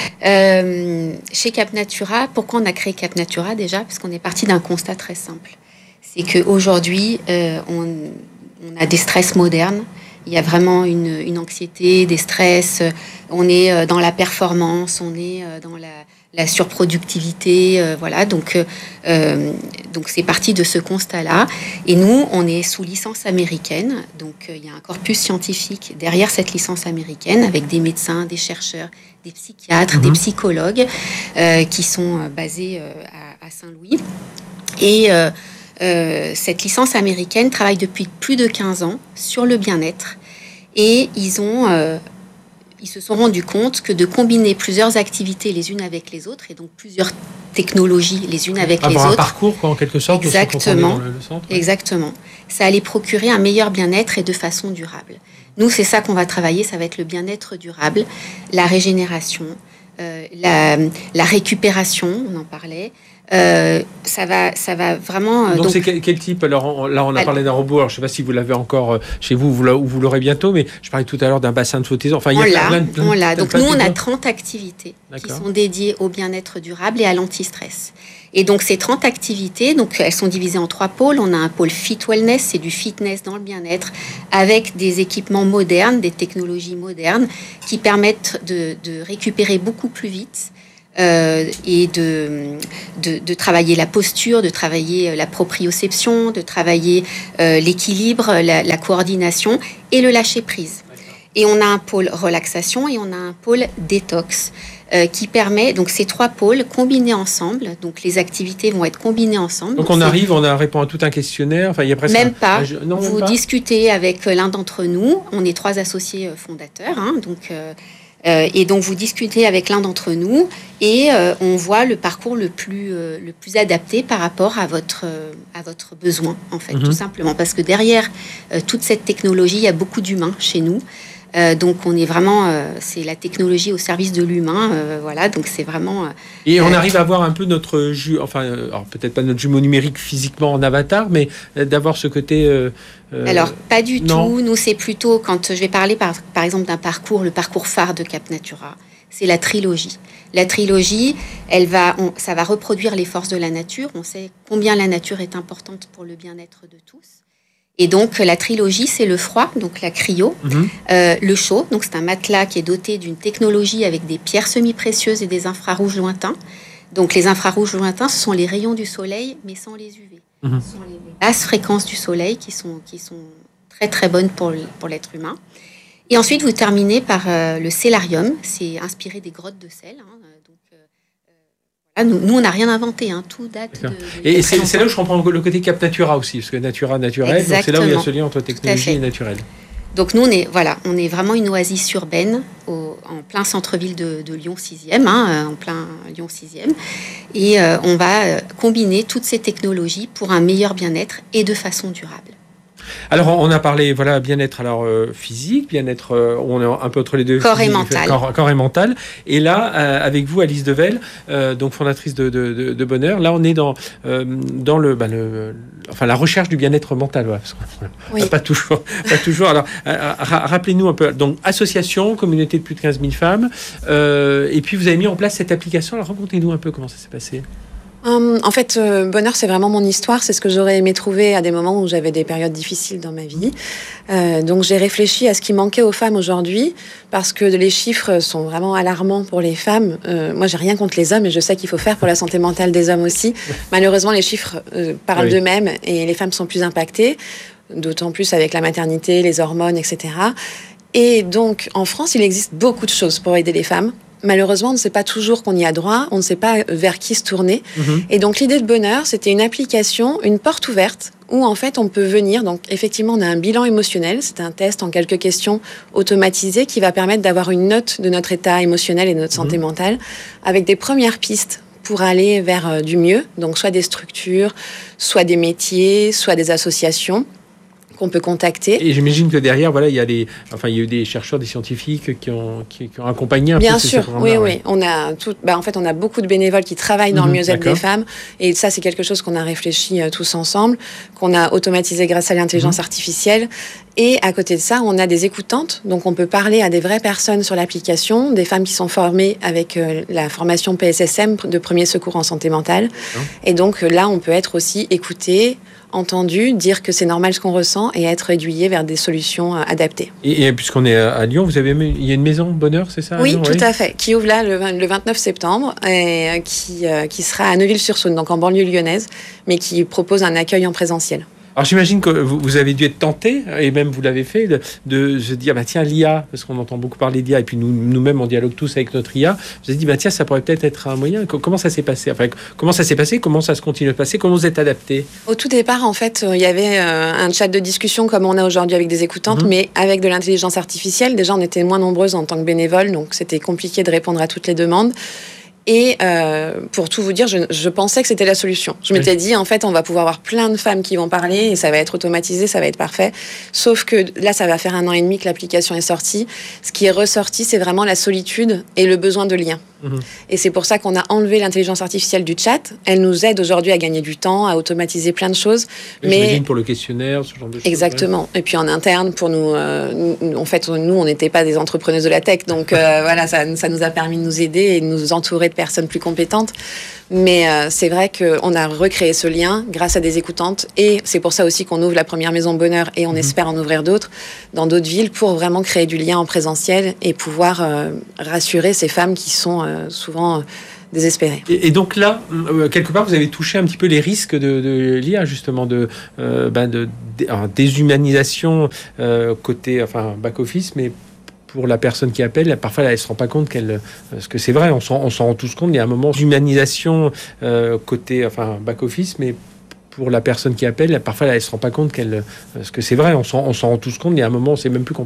Chez Capnatura, pourquoi on a créé Capnatura déjà ? Parce qu'on est parti d'un constat très simple. C'est qu'aujourd'hui, on a des stress modernes. Il y a vraiment une anxiété, des stress. On est dans la performance, on est dans la surproductivité, voilà. Donc c'est parti de ce constat-là. Et nous, on est sous licence américaine. Donc il y a un corpus scientifique derrière cette licence américaine avec des médecins, des chercheurs, des psychiatres, des psychologues qui sont basés à Saint-Louis. Et cette licence américaine travaille depuis plus de 15 ans sur le bien-être et ils se sont rendus compte que de combiner plusieurs activités les unes avec les autres et donc plusieurs technologies les unes avec les autres. Un parcours, quoi, en quelque sorte. Exactement. Le centre, ouais. Exactement. Ça allait procurer un meilleur bien-être et de façon durable. Nous, c'est ça qu'on va travailler. Ça va être le bien-être durable, la régénération, la récupération. On en parlait. Ça va vraiment. Donc c'est quel type ? Alors là, on a parlé d'un robot. Alors je ne sais pas si vous l'avez encore chez vous ou vous l'aurez bientôt, mais je parlais tout à l'heure d'un bassin de flottaison. Enfin, on l'a. Donc nous, on a 30 activités qui sont dédiées au bien-être durable et à l'anti-stress. Et donc ces 30 activités, donc elles sont divisées en 3 pôles. On a un pôle Fit Wellness, c'est du fitness dans le bien-être, avec des équipements modernes, des technologies modernes qui permettent de récupérer beaucoup plus vite. Et de travailler la posture, de travailler la proprioception, de travailler l'équilibre, la coordination et le lâcher-prise. Et on a un pôle relaxation et on a un pôle détox qui permet, donc ces 3 pôles combinés ensemble, donc les activités vont être combinées ensemble. Donc on répond à tout un questionnaire, enfin il y a presque... Même pas, vous discutez avec l'un d'entre nous, on est 3 associés fondateurs, hein, donc... et donc vous discutez avec l'un d'entre nous et on voit le parcours le plus adapté par rapport à votre besoin en fait, tout simplement parce que derrière toute cette technologie il y a beaucoup d'humains chez nous. Donc on est vraiment, c'est la technologie au service de l'humain, voilà. Donc c'est vraiment. Et on arrive à voir un peu notre alors peut-être pas notre jumeau numérique physiquement en avatar, mais d'avoir ce côté. Alors pas du tout. Nous c'est plutôt quand je vais parler par exemple d'un parcours, le parcours phare de Capnatura, c'est la trilogie. La trilogie, ça va reproduire les forces de la nature. On sait combien la nature est importante pour le bien-être de tous. Et donc, la trilogie, c'est le froid, donc la cryo, le chaud, donc c'est un matelas qui est doté d'une technologie avec des pierres semi-précieuses et des infrarouges lointains. Donc, les infrarouges lointains, ce sont les rayons du soleil, mais sans les UV. Ce sont les basses fréquences du soleil qui sont très, très bonnes pour l'être humain. Et ensuite, vous terminez par le cellarium, c'est inspiré des grottes de sel, hein. Nous, on n'a rien inventé, hein. Tout date de et c'est là où je comprends le côté Capnatura aussi, parce que Natura, naturel, donc c'est là où il y a ce lien entre technologie et naturel. Donc nous, on est vraiment une oasis urbaine en plein centre-ville de Lyon 6e, hein, en plein Lyon 6e. Et on va combiner toutes ces technologies pour un meilleur bien-être et de façon durable. Alors, on a parlé, voilà, bien-être physique, bien-être, on est un peu entre les deux. Corps et mental. Corps et mental. Et là, avec vous, Alice Devel, donc fondatrice de Bonheur, là, on est dans la recherche du bien-être mental. Ouais, oui. Pas toujours. Alors, rappelez-nous un peu. Donc, association, communauté de plus de 15 000 femmes. Et puis, vous avez mis en place cette application. Alors, racontez-nous un peu comment ça s'est passé. En fait, Bonheur, c'est vraiment mon histoire. C'est ce que j'aurais aimé trouver à des moments où j'avais des périodes difficiles dans ma vie. Donc, j'ai réfléchi à ce qui manquait aux femmes aujourd'hui, parce que les chiffres sont vraiment alarmants pour les femmes. Moi, j'ai rien contre les hommes, et je sais qu'il faut faire pour la santé mentale des hommes aussi. Malheureusement, les chiffres parlent d'eux-mêmes, et les femmes sont plus impactées, d'autant plus avec la maternité, les hormones, etc. Et donc, en France, il existe beaucoup de choses pour aider les femmes. malheureusement, on ne sait pas toujours qu'on y a droit, on ne sait pas vers qui se tourner. Et donc, l'idée de Bonheur, c'était une application, une porte ouverte, où en fait, on peut venir. Donc, effectivement, on a un bilan émotionnel. C'est un test en quelques questions automatisé qui va permettre d'avoir une note de notre état émotionnel et de notre santé mentale, avec des premières pistes pour aller vers du mieux. Donc, soit des structures, soit des métiers, soit des associations qu'on peut contacter. Et j'imagine que derrière, voilà, il y a il y a eu des chercheurs, des scientifiques qui ont accompagné un Bien peu sûr, oui. On a en fait, on a beaucoup de bénévoles qui travaillent dans le mieux-être des femmes. Et ça, c'est quelque chose qu'on a réfléchi tous ensemble, qu'on a automatisé grâce à l'intelligence artificielle. Et à côté de ça, on a des écoutantes. Donc, on peut parler à des vraies personnes sur l'application, des femmes qui sont formées avec la formation PSSM de premier secours en santé mentale. Et donc, là, on peut être aussi écouté, entendu, dire que c'est normal ce qu'on ressent et être aiguillé vers des solutions adaptées. Et puisqu'on est à Lyon, il y a une maison Bonheur, c'est ça? Oui, tout à fait, qui ouvre là le 29 septembre et qui sera à Neuville-sur-Saône, donc en banlieue lyonnaise, mais qui propose un accueil en présentiel. Alors j'imagine que vous avez dû être tenté, et même vous l'avez fait, de se dire, tiens, l'IA, parce qu'on entend beaucoup parler d'IA, et puis nous-mêmes on dialogue tous avec notre IA, vous avez dit, tiens, ça pourrait peut-être être un moyen. Comment ça s'est passé? Comment ça s'est passé? Comment ça se continue de passer? Comment vous êtes adapté? Au tout départ, en fait, il y avait un chat de discussion comme on a aujourd'hui avec des écoutantes, mais avec de l'intelligence artificielle. Déjà, on était moins nombreuses en tant que bénévoles, donc c'était compliqué de répondre à toutes les demandes. Et pour tout vous dire, je pensais que c'était la solution. Je m'étais dit, en fait, on va pouvoir avoir plein de femmes qui vont parler et ça va être automatisé, ça va être parfait. Sauf que là, ça va faire 1 an et demi que l'application est sortie. Ce qui est ressorti, c'est vraiment la solitude et le besoin de lien. Et c'est pour ça qu'on a enlevé l'intelligence artificielle du chat. Elle nous aide aujourd'hui à gagner du temps, à automatiser plein de choses. Mais pour le questionnaire, ce genre de choses. Exactement. Ouais. Et puis en interne, pour nous, en fait, nous, on n'était pas des entrepreneuses de la tech. Donc voilà, ça nous a permis de nous aider et de nous entourer de personnes plus compétentes. Mais c'est vrai qu'on a recréé ce lien grâce à des écoutantes. Et c'est pour ça aussi qu'on ouvre la première maison Bonheur et on espère en ouvrir d'autres dans d'autres villes pour vraiment créer du lien en présentiel et pouvoir rassurer ces femmes qui sont souvent désespérées. Et donc là, quelque part, vous avez touché un petit peu les risques de l'IA, justement, de déshumanisation côté back-office, mais pour la personne qui appelle, parfois elle se rend pas compte parce que c'est vrai, on s'en rend tous compte, il y a un moment d'humanisation côté back-office, mais pour la personne qui appelle, parfois elle se rend pas compte parce que c'est vrai, on s'en rend tous compte, il y a un moment, on sait même plus qu'on